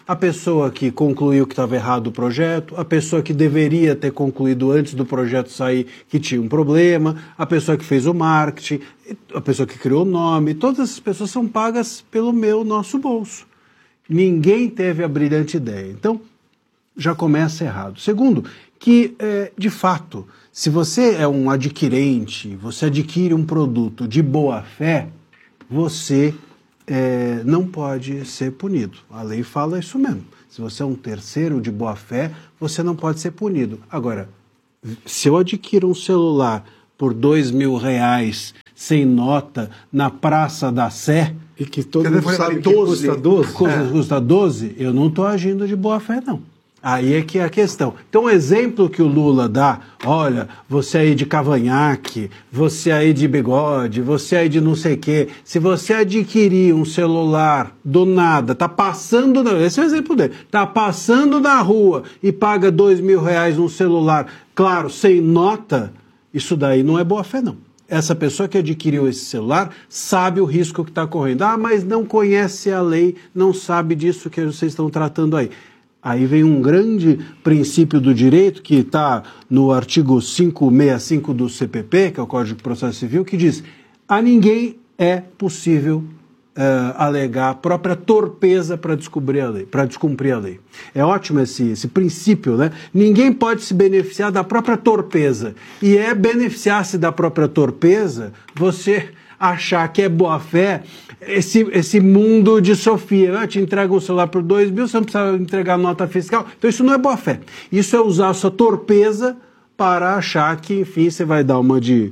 a pessoa que concluiu que estava errado o projeto, a pessoa que deveria ter concluído antes do projeto sair que tinha um problema, a pessoa que fez o marketing, a pessoa que criou o nome, todas essas pessoas são pagas pelo meu, nosso bolso. Ninguém teve a brilhante ideia. Então, já começa errado. Segundo, que, é, de fato, se você é um adquirente, você adquire um produto de boa fé, você é, não pode ser punido. A lei fala isso mesmo. Se você é um terceiro de boa fé, você não pode ser punido. Agora, se eu adquiro um celular por dois mil reais sem nota na Praça da Sé, e que todo mundo sabe que custa doze, é. custa doze, eu não estou agindo de boa fé, não. Aí é que é a questão. Então, o exemplo que o Lula dá, olha, você aí de cavanhaque, você aí de bigode, você aí de não sei o quê, se você adquirir um celular do nada, tá passando, na, esse é o exemplo dele, tá passando na rua e paga dois mil reais um celular, claro, sem nota, isso daí não é boa fé, não. Essa pessoa que adquiriu esse celular sabe o risco que está correndo. Ah, mas não conhece a lei, não sabe disso que vocês estão tratando aí. Aí vem um grande princípio do direito, que está no artigo quinhentos e sessenta e cinco do C P P, que é o Código de Processo Civil, que diz: a ninguém é possível uh, alegar a própria torpeza para descobrir a lei, para descumprir a lei. É ótimo esse, esse princípio, né? Ninguém pode se beneficiar da própria torpeza. E é beneficiar-se da própria torpeza você achar que é boa fé esse, esse mundo de Sofia. Ah, te entrega um celular por dois mil, você não precisa entregar nota fiscal. Então isso não é boa fé. Isso é usar a sua torpeza para achar que, enfim, você vai dar uma de,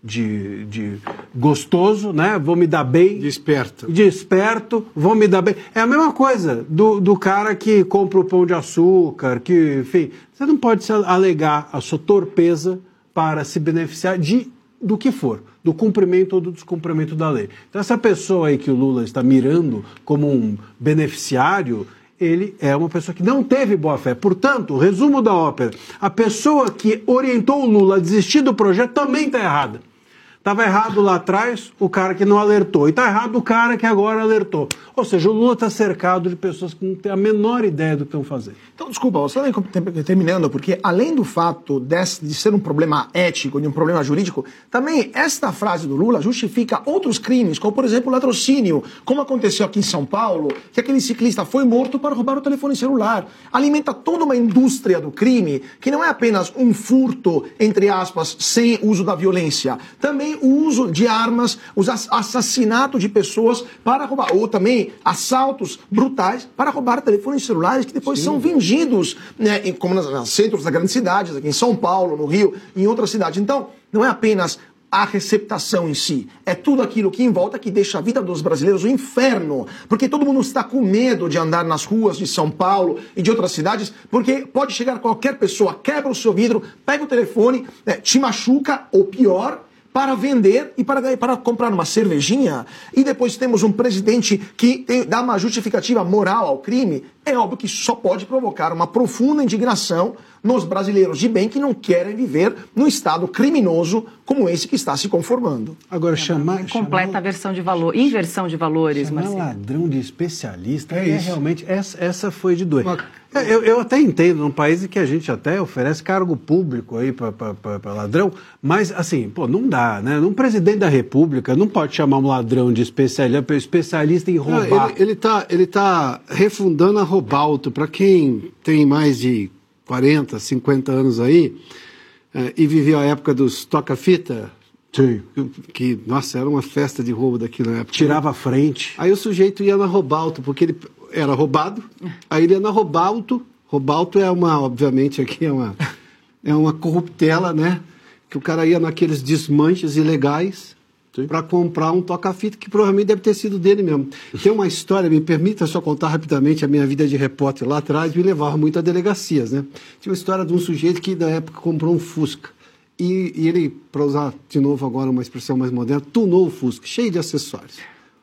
de, de gostoso, né? Vou me dar bem. De esperto. De esperto, vou me dar bem. É a mesma coisa do, do cara que compra o pão de açúcar, que, enfim, você não pode alegar a sua torpeza para se beneficiar de do que for, do cumprimento ou do descumprimento da lei. Então essa pessoa aí que o Lula está mirando como um beneficiário, ele é uma pessoa que não teve boa fé. Portanto, resumo da ópera, a pessoa que orientou o Lula a desistir do projeto também está errada. Estava errado lá atrás o cara que não alertou, e está errado o cara que agora alertou. Ou seja, o Lula está cercado de pessoas que não têm a menor ideia do que estão fazendo. Então, desculpa, você está terminando, porque além do fato desse, de ser um problema ético, de um problema jurídico, também esta frase do Lula justifica outros crimes, como por exemplo o latrocínio, como aconteceu aqui em São Paulo, que aquele ciclista foi morto para roubar o telefone celular. Alimenta toda uma indústria do crime, que não é apenas um furto, entre aspas, sem uso da violência. Também o uso de armas, os assassinatos de pessoas para roubar, ou também assaltos brutais para roubar telefones celulares que depois Sim. são vendidos, né, como nos, nos centros das grandes cidades, aqui em São Paulo, no Rio, em outras cidades. Então, não é apenas a receptação em si, é tudo aquilo que em volta que deixa a vida dos brasileiros um inferno, porque todo mundo está com medo de andar nas ruas de São Paulo e de outras cidades, porque pode chegar qualquer pessoa, quebra o seu vidro, pega o telefone, né, te machuca, ou pior, para vender e para, para comprar uma cervejinha. E depois temos um presidente que tem, dá uma justificativa moral ao crime. É óbvio que só pode provocar uma profunda indignação nos brasileiros de bem que não querem viver num estado criminoso como esse que está se conformando. Agora, chamar... É completa chamar, versão de valor, inversão de valores, chamar Marcelo. Ladrão de especialista, é, é realmente... Essa, essa foi de doer. Eu, eu até entendo, num país em que a gente até oferece cargo público aí para ladrão, mas assim, pô, não dá, né? Um presidente da República não pode chamar um ladrão de especialista, especialista em roubar. Não, ele, ele tá, ele tá refundando a Robalto. Para quem tem mais de quarenta, cinquenta anos aí, eh, e viveu a época dos toca-fita, Sim. que, nossa, era uma festa de roubo daquilo na época. Tirava a frente. Aí o sujeito ia na Robalto, porque ele era roubado, aí ele ia na Robalto. Robalto é uma, obviamente, aqui é uma, é uma corruptela, né? Que o cara ia naqueles desmanches ilegais para comprar um toca-fita que provavelmente deve ter sido dele mesmo. Tem uma história, me permita só contar rapidamente a minha vida de repórter lá atrás, me levava muito a delegacias, né? Tinha uma história de um sujeito que na época comprou um Fusca. E, e ele, para usar de novo agora uma expressão mais moderna, tunou o Fusca, cheio de acessórios.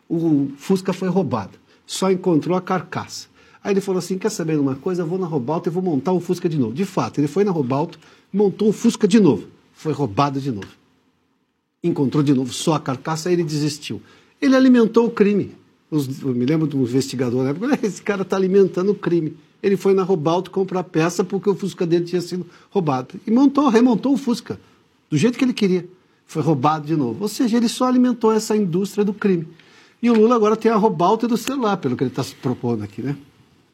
O Fusca foi roubado, só encontrou a carcaça. Aí ele falou assim, quer saber de uma coisa? Eu vou na Robalto e vou montar o Fusca de novo. De fato, ele foi na Robalto, montou o Fusca de novo. Foi roubado de novo. Encontrou de novo só a carcaça, aí ele desistiu. Ele alimentou o crime. Os, eu me lembro de um investigador na época, esse cara está alimentando o crime. Ele foi na Robalto comprar peça porque o Fusca dele tinha sido roubado. E montou, remontou o Fusca, do jeito que ele queria. Foi roubado de novo. Ou seja, ele só alimentou essa indústria do crime. E o Lula agora tem a Robalto do celular, pelo que ele está se propondo aqui, né?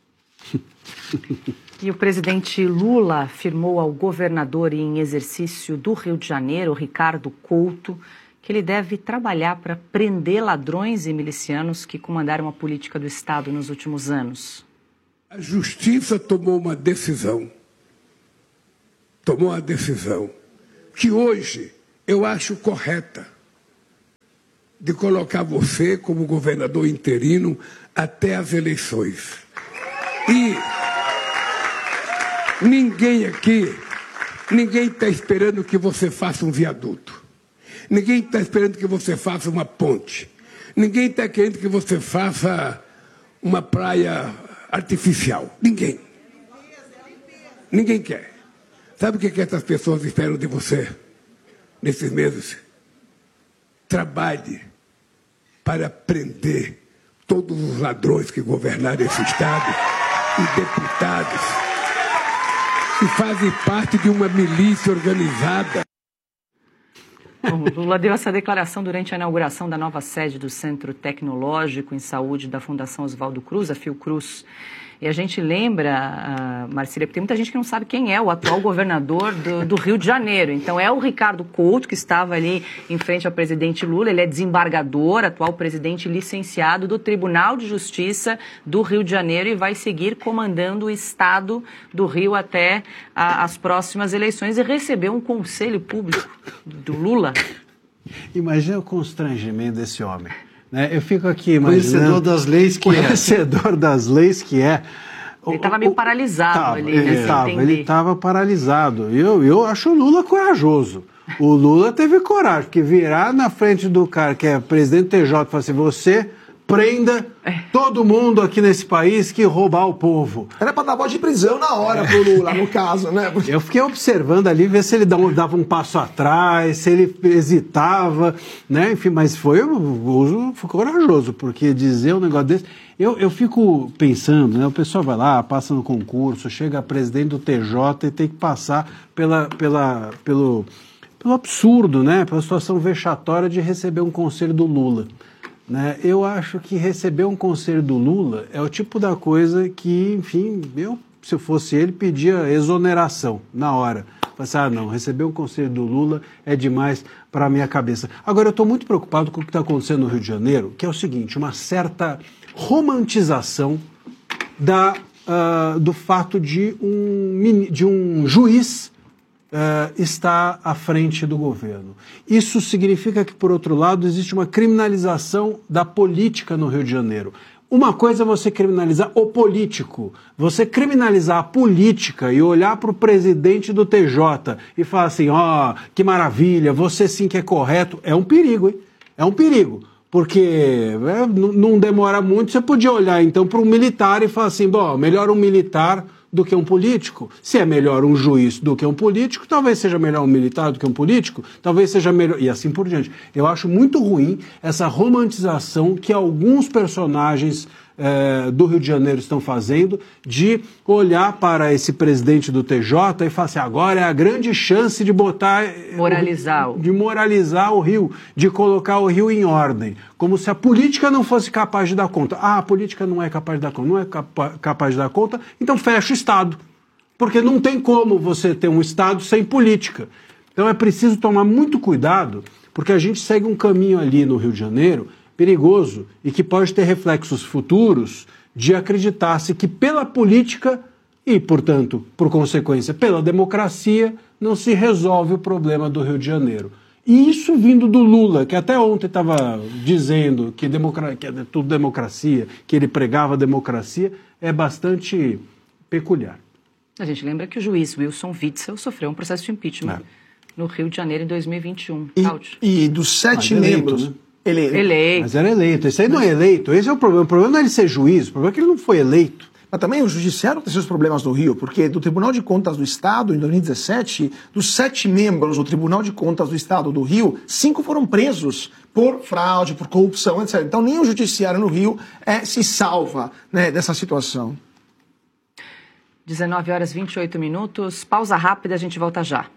E o presidente Lula afirmou ao governador em exercício do Rio de Janeiro, Ricardo Couto, que ele deve trabalhar para prender ladrões e milicianos que comandaram a política do Estado nos últimos anos. A Justiça tomou uma decisão, tomou uma decisão que hoje eu acho correta, de colocar você como governador interino até as eleições. E ninguém aqui, ninguém está esperando que você faça um viaduto. Ninguém está esperando que você faça uma ponte. Ninguém está querendo que você faça uma praia artificial. Ninguém. Ninguém quer. Sabe o que, que essas pessoas esperam de você nesses meses? Trabalhe para prender todos os ladrões que governaram esse Estado e deputados que fazem parte de uma milícia organizada. Bom, Lula deu essa declaração durante a inauguração da nova sede do Centro Tecnológico em Saúde da Fundação Oswaldo Cruz, a Fiocruz. E a gente lembra, uh, Marcília, porque tem muita gente que não sabe quem é o atual governador do, do Rio de Janeiro. Então é o Ricardo Couto, que estava ali em frente ao presidente Lula. Ele é desembargador, atual presidente licenciado do Tribunal de Justiça do Rio de Janeiro e vai seguir comandando o Estado do Rio até a, as próximas eleições e recebeu um conselho público do Lula. Imagina o constrangimento desse homem. Né? Eu fico aqui imaginando... Conhecedor das leis que é. Conhecedor das leis que é. Ele estava meio paralisado tava, ali, ele né? estava, ele estava paralisado. Eu, eu acho o Lula corajoso. O Lula teve coragem, porque virar na frente do cara que é presidente do T J e falar assim, você prenda é. todo mundo aqui nesse país que roubar o povo. Era para dar voz de prisão na hora pro Lula, no caso, né? Eu fiquei observando ali, ver se ele dava um passo atrás, se ele hesitava, né? Enfim, mas foi, foi corajoso, porque dizer um negócio desse... Eu, eu fico pensando, né? O pessoal vai lá, passa no concurso, chega a presidente do T J e tem que passar pela, pela, pelo, pelo absurdo, né? Pela situação vexatória de receber um conselho do Lula. Né? Eu acho que receber um conselho do Lula é o tipo da coisa que, enfim, eu, se eu fosse ele, pedia exoneração na hora. Assim, ah, não, receber um conselho do Lula é demais para a minha cabeça. Agora, eu estou muito preocupado com o que está acontecendo no Rio de Janeiro, que é o seguinte, uma certa romantização da, uh, do fato de um, de um juiz Uh, está à frente do governo. Isso significa que, por outro lado, existe uma criminalização da política no Rio de Janeiro. Uma coisa é você criminalizar o político, você criminalizar a política e olhar para o presidente do T J e falar assim, ó, oh, que maravilha, você sim que é correto, é um perigo, hein? É um perigo. Porque é, não demora muito, você podia olhar então para um militar e falar assim, bom, melhor um militar do que um político. Se é melhor um juiz do que um político, talvez seja melhor um militar do que um político, talvez seja melhor... E assim por diante. Eu acho muito ruim essa romantização que alguns personagens eh, do Rio de Janeiro estão fazendo de olhar para esse presidente do T J e falar assim, agora é a grande chance de botar... Moralizar. O, de moralizar o Rio, de colocar o Rio em ordem. Como se a política não fosse capaz de dar conta. Ah, a política não é capaz de dar conta, não é capa- capaz de dar conta, então fecha o Estado. Porque não tem como você ter um Estado sem política. Então é preciso tomar muito cuidado, porque a gente segue um caminho ali no Rio de Janeiro perigoso e que pode ter reflexos futuros de acreditar-se que pela política e, portanto, por consequência, pela democracia, não se resolve o problema do Rio de Janeiro. E isso vindo do Lula, que até ontem estava dizendo que, democra... que é tudo democracia, que ele pregava democracia, é bastante peculiar. A gente lembra que o juiz Wilson Witzel sofreu um processo de impeachment é. no Rio de Janeiro em dois mil e vinte e um. E, e dos sete Mas membros... Eleito, né? Eleito. eleito. Mas era eleito. Esse aí não é eleito. Esse é o problema. O problema não é ele ser juiz, o problema é que ele não foi eleito. Mas também o Judiciário tem seus problemas no Rio, porque do Tribunal de Contas do Estado, em dois mil e dezessete, dos sete membros do Tribunal de Contas do Estado do Rio, cinco foram presos por fraude, por corrupção, etcétera. Então nem o Judiciário no Rio é, se salva, né, dessa situação. dezenove horas e vinte e oito minutos, pausa rápida, a gente volta já.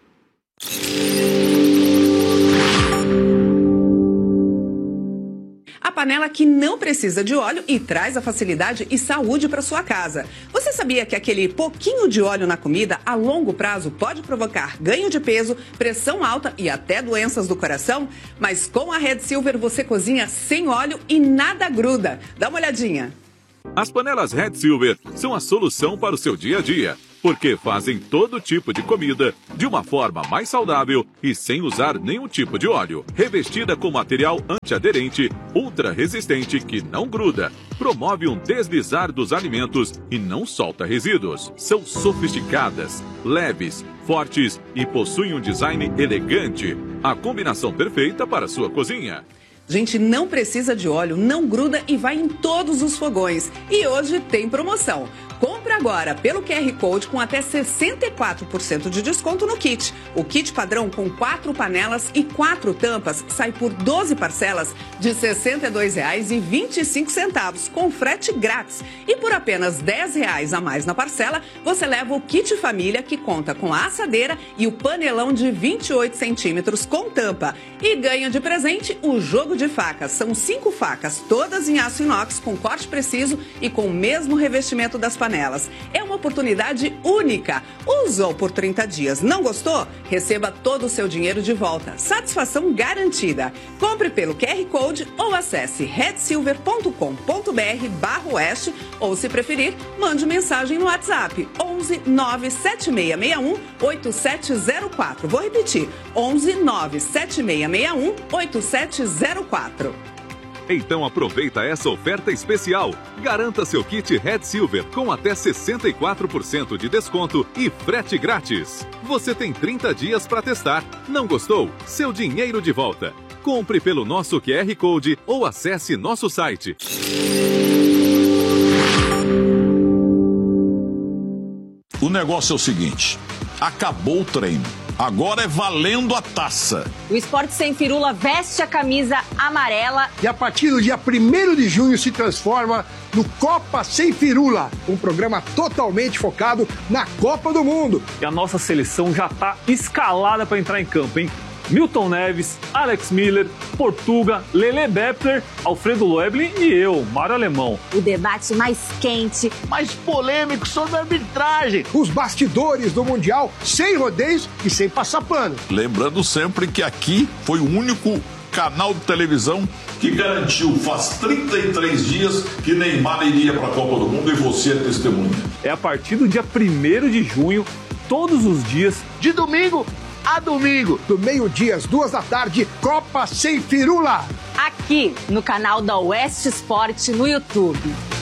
A panela que não precisa de óleo e traz a facilidade e saúde para sua casa. Você sabia que aquele pouquinho de óleo na comida a longo prazo pode provocar ganho de peso, pressão alta e até doenças do coração? Mas com a Red Silver você cozinha sem óleo e nada gruda. Dá uma olhadinha. As panelas Red Silver são a solução para o seu dia a dia, porque fazem todo tipo de comida de uma forma mais saudável e sem usar nenhum tipo de óleo. Revestida com material antiaderente, ultra resistente que não gruda, promove um deslizar dos alimentos e não solta resíduos. São sofisticadas, leves, fortes e possuem um design elegante. A combinação perfeita para a sua cozinha. Gente, não precisa de óleo, não gruda e vai em todos os fogões. E hoje tem promoção. Compre agora pelo Q R Code com até sessenta e quatro por cento de desconto no kit. O kit padrão com quatro panelas e quatro tampas sai por doze parcelas de sessenta e dois reais e vinte e cinco centavos, com frete grátis. E por apenas dez reais a mais na parcela, você leva o kit família, que conta com a assadeira e o panelão de vinte e oito centímetros com tampa. E ganha de presente o jogo de facas. São cinco facas, todas em aço inox, com corte preciso e com o mesmo revestimento das panelas. É uma oportunidade única. Usou por trinta dias, não gostou? Receba todo o seu dinheiro de volta. Satisfação garantida. Compre pelo Q R Code ou acesse red silver ponto com ponto br barra oeste ou, se preferir, mande mensagem no WhatsApp onze nove sete seis seis um oito sete zero quatro. Vou repetir, onze nove sete seis seis um oito sete zero quatro. Então aproveita essa oferta especial. Garanta seu kit Red Silver com até sessenta e quatro por cento de desconto e frete grátis. Você tem trinta dias para testar. Não gostou? Seu dinheiro de volta. Compre pelo nosso Q R Code ou acesse nosso site. O negócio é o seguinte: acabou o treino. Agora é valendo a taça. O Esporte Sem Firula veste a camisa amarela. E a partir do dia primeiro de junho se transforma no Copa Sem Firula, um programa totalmente focado na Copa do Mundo. E a nossa seleção já está escalada para entrar em campo, hein? Milton Neves, Alex Miller, Portuga, Lele Bepler, Alfredo Loeblin e eu, Mário Alemão. O debate mais quente, mais polêmico sobre a arbitragem. Os bastidores do Mundial sem rodeios e sem passar pano. Lembrando sempre que aqui foi o único canal de televisão que garantiu faz trinta e três dias que Neymar iria para a Copa do Mundo e você é testemunha. É a partir do dia primeiro de junho, todos os dias, de domingo a domingo, do meio-dia às duas da tarde, Copa Sem Firula. Aqui no canal da Oeste Esporte no YouTube.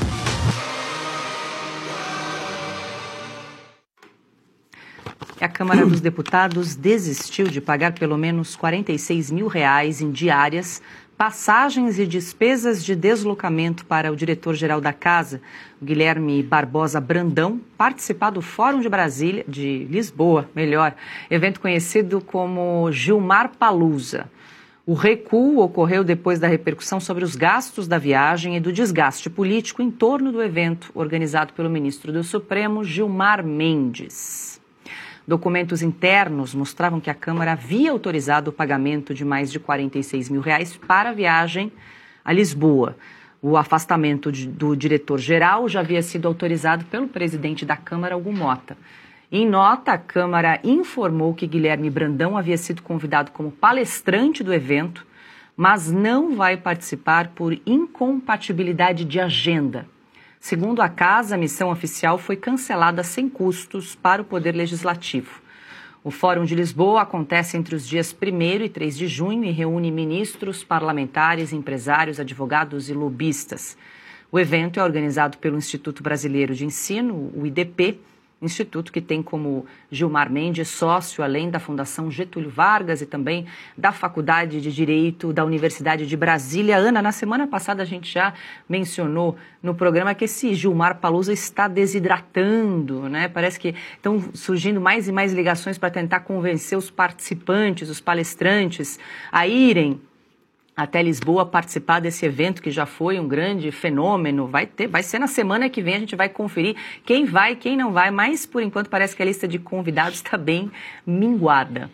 A Câmara dos Deputados desistiu de pagar pelo menos quarenta e seis mil reais em diárias, passagens e despesas de deslocamento para o diretor-geral da Casa, Guilherme Barbosa Brandão, participar do Fórum de Brasília, de Lisboa, melhor, evento conhecido como Gilmar Palusa. O recuo ocorreu depois da repercussão sobre os gastos da viagem e do desgaste político em torno do evento, organizado pelo ministro do Supremo, Gilmar Mendes. Documentos internos mostravam que a Câmara havia autorizado o pagamento de mais de quarenta e seis mil reais para a viagem a Lisboa. O afastamento de, do diretor-geral já havia sido autorizado pelo presidente da Câmara, Hugo Mota. Em nota, a Câmara informou que Guilherme Brandão havia sido convidado como palestrante do evento, mas não vai participar por incompatibilidade de agenda. Segundo a Casa, a missão oficial foi cancelada sem custos para o Poder Legislativo. O Fórum de Lisboa acontece entre os dias primeiro e três de junho e reúne ministros, parlamentares, empresários, advogados e lobistas. O evento é organizado pelo Instituto Brasileiro de Ensino, o I D P, Instituto que tem como Gilmar Mendes sócio, além da Fundação Getúlio Vargas e também da Faculdade de Direito da Universidade de Brasília. Ana, na semana passada a gente já mencionou no programa que esse Gilmar Paluza está desidratando, né? Parece que estão surgindo mais e mais ligações para tentar convencer os participantes, os palestrantes, a irem até Lisboa participar desse evento que já foi um grande fenômeno. Vai ter, vai ser na semana que vem, a gente vai conferir quem vai e quem não vai, mas por enquanto parece que a lista de convidados está bem minguada.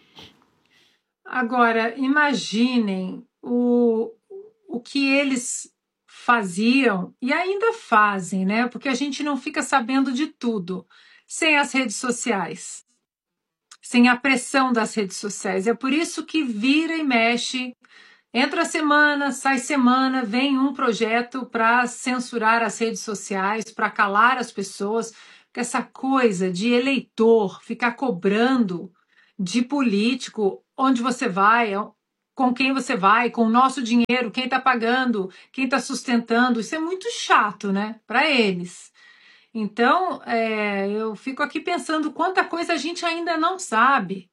Agora, imaginem o, o que eles faziam e ainda fazem, né? Porque a gente não fica sabendo de tudo sem as redes sociais, sem a pressão das redes sociais. É por isso que vira e mexe. Entra semana, sai semana, vem um projeto para censurar as redes sociais, para calar as pessoas, porque essa coisa de eleitor ficar cobrando de político onde você vai, com quem você vai, com o nosso dinheiro, quem está pagando, quem está sustentando, isso é muito chato, né, para eles. Então, é, eu fico aqui pensando quanta coisa a gente ainda não sabe.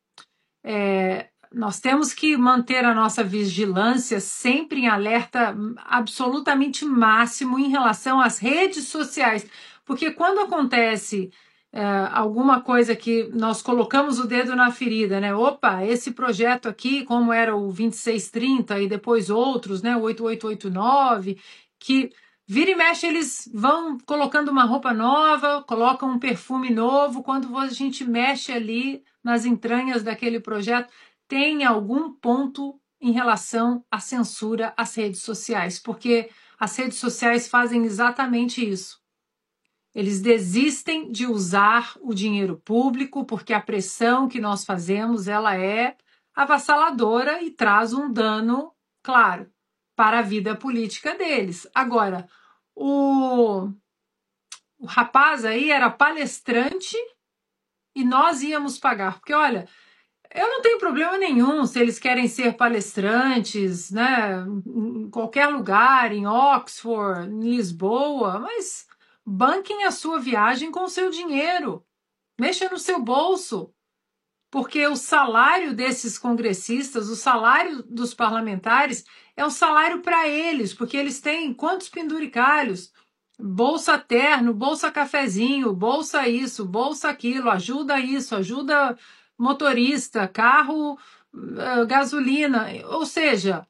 É... Nós temos que manter a nossa vigilância sempre em alerta absolutamente máximo em relação às redes sociais, porque quando acontece é, alguma coisa que nós colocamos o dedo na ferida, né? Opa, esse projeto aqui, como era o vinte e seis trinta e depois outros, né? O oito oito oito nove, que vira e mexe eles vão colocando uma roupa nova, colocam um perfume novo, quando a gente mexe ali nas entranhas daquele projeto, tem algum ponto em relação à censura às redes sociais, porque as redes sociais fazem exatamente isso. Eles desistem de usar o dinheiro público, porque a pressão que nós fazemos ela é avassaladora e traz um dano, claro, para a vida política deles. Agora, o, o rapaz aí era palestrante e nós íamos pagar, porque olha... Eu não tenho problema nenhum se eles querem ser palestrantes, né, em qualquer lugar, em Oxford, em Lisboa, mas banquem a sua viagem com o seu dinheiro. Mexa no seu bolso, porque o salário desses congressistas, o salário dos parlamentares é um salário para eles, porque eles têm quantos penduricalhos? Bolsa terno, bolsa cafezinho, bolsa isso, bolsa aquilo, ajuda isso, ajuda... motorista, carro, gasolina, ou seja,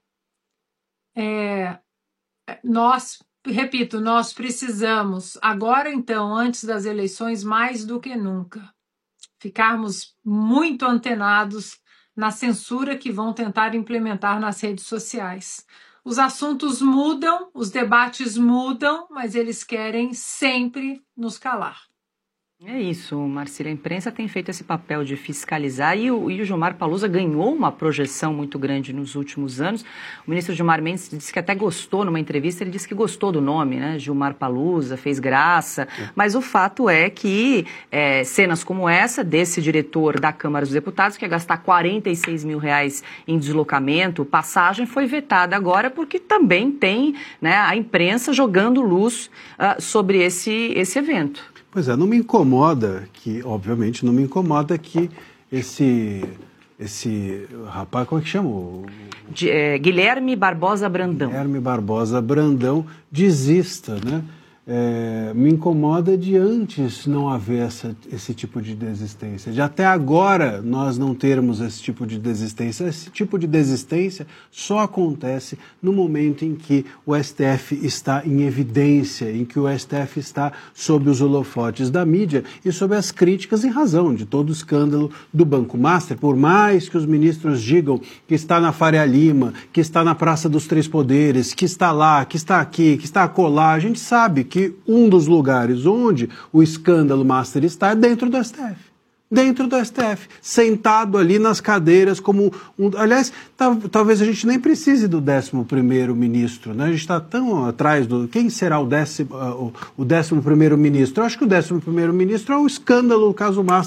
é, nós, repito, nós precisamos, agora então, antes das eleições, mais do que nunca, ficarmos muito antenados na censura que vão tentar implementar nas redes sociais. Os assuntos mudam, os debates mudam, mas eles querem sempre nos calar. É isso, Marcília, a imprensa tem feito esse papel de fiscalizar e o, e o Gilmar Paluza ganhou uma projeção muito grande nos últimos anos. O ministro Gilmar Mendes disse que até gostou, numa entrevista, ele disse que gostou do nome, né, Gilmar Paluza, fez graça, é. Mas o fato é que é, cenas como essa, desse diretor da Câmara dos Deputados, que ia gastar quarenta e seis mil reais em deslocamento, passagem, foi vetada agora porque também tem, né, a imprensa jogando luz uh, sobre esse, esse evento. Pois é, não me incomoda que, obviamente, não me incomoda que esse, esse rapaz, como é que chama? O... De, é, Guilherme Barbosa Brandão. Guilherme Barbosa Brandão desista, né? É, me incomoda de antes não haver essa, esse tipo de desistência, de até agora nós não termos esse tipo de desistência. Esse tipo de desistência só acontece no momento em que o S T F está em evidência, em que o S T F está sob os holofotes da mídia e sob as críticas em razão de todo o escândalo do Banco Master, por mais que os ministros digam que está na Faria Lima, que está na Praça dos Três Poderes, que está lá, que está aqui, que está acolá, a gente sabe que que um dos lugares onde o escândalo Master está é dentro do S T F. Dentro do S T F, sentado ali nas cadeiras como um... Aliás, tal, talvez a gente nem precise do décimo primeiro ministro, né? A gente está tão atrás do... Quem será o décimo, uh, o, o décimo primeiro ministro? Eu acho que o décimo primeiro ministro é o escândalo do caso Master.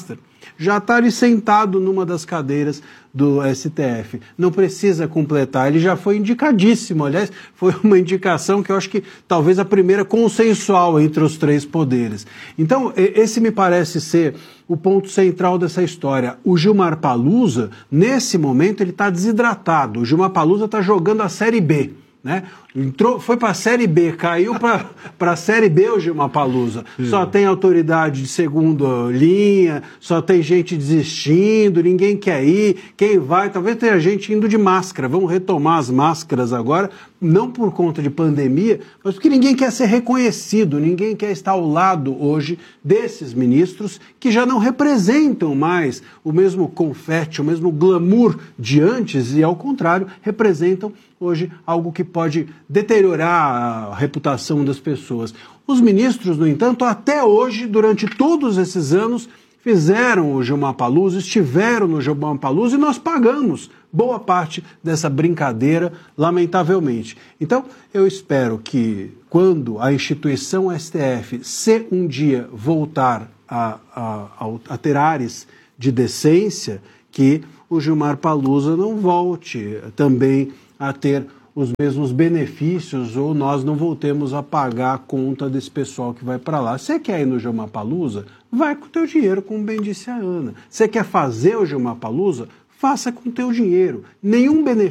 já está ali sentado numa das cadeiras do S T F. Não precisa completar, ele já foi indicadíssimo. Aliás, foi uma indicação que eu acho que talvez a primeira consensual entre os três poderes. Então, esse me parece ser o ponto central dessa história. O Gilmar Palusa, nesse momento, ele está desidratado. O Gilmar Palusa está jogando a Série B. Né? Entrou, foi para a Série B, caiu para a Série B o Gilmar Palusa. Só tem autoridade de segunda linha, só tem gente desistindo, ninguém quer ir. Quem vai, talvez tenha gente indo de máscara. Vamos retomar as máscaras agora, não por conta de pandemia, mas porque ninguém quer ser reconhecido, ninguém quer estar ao lado hoje desses ministros que já não representam mais o mesmo confete, o mesmo glamour de antes e, ao contrário, representam hoje algo que pode deteriorar a reputação das pessoas. Os ministros, no entanto, até hoje, durante todos esses anos, fizeram o Gilmar Palusa, estiveram no Gilmar Palusa e nós pagamos boa parte dessa brincadeira, lamentavelmente. Então, eu espero que quando a instituição S T F, se um dia voltar a, a, a ter ares de decência, que o Gilmar Palusa não volte também a ter os mesmos benefícios ou nós não voltemos a pagar a conta desse pessoal que vai para lá. Você quer ir no Gilmar Palusa? Vai com o teu dinheiro, como bem disse a Ana. Você quer fazer o Gilmar Palusa? Faça com o teu dinheiro. Nenhum benefício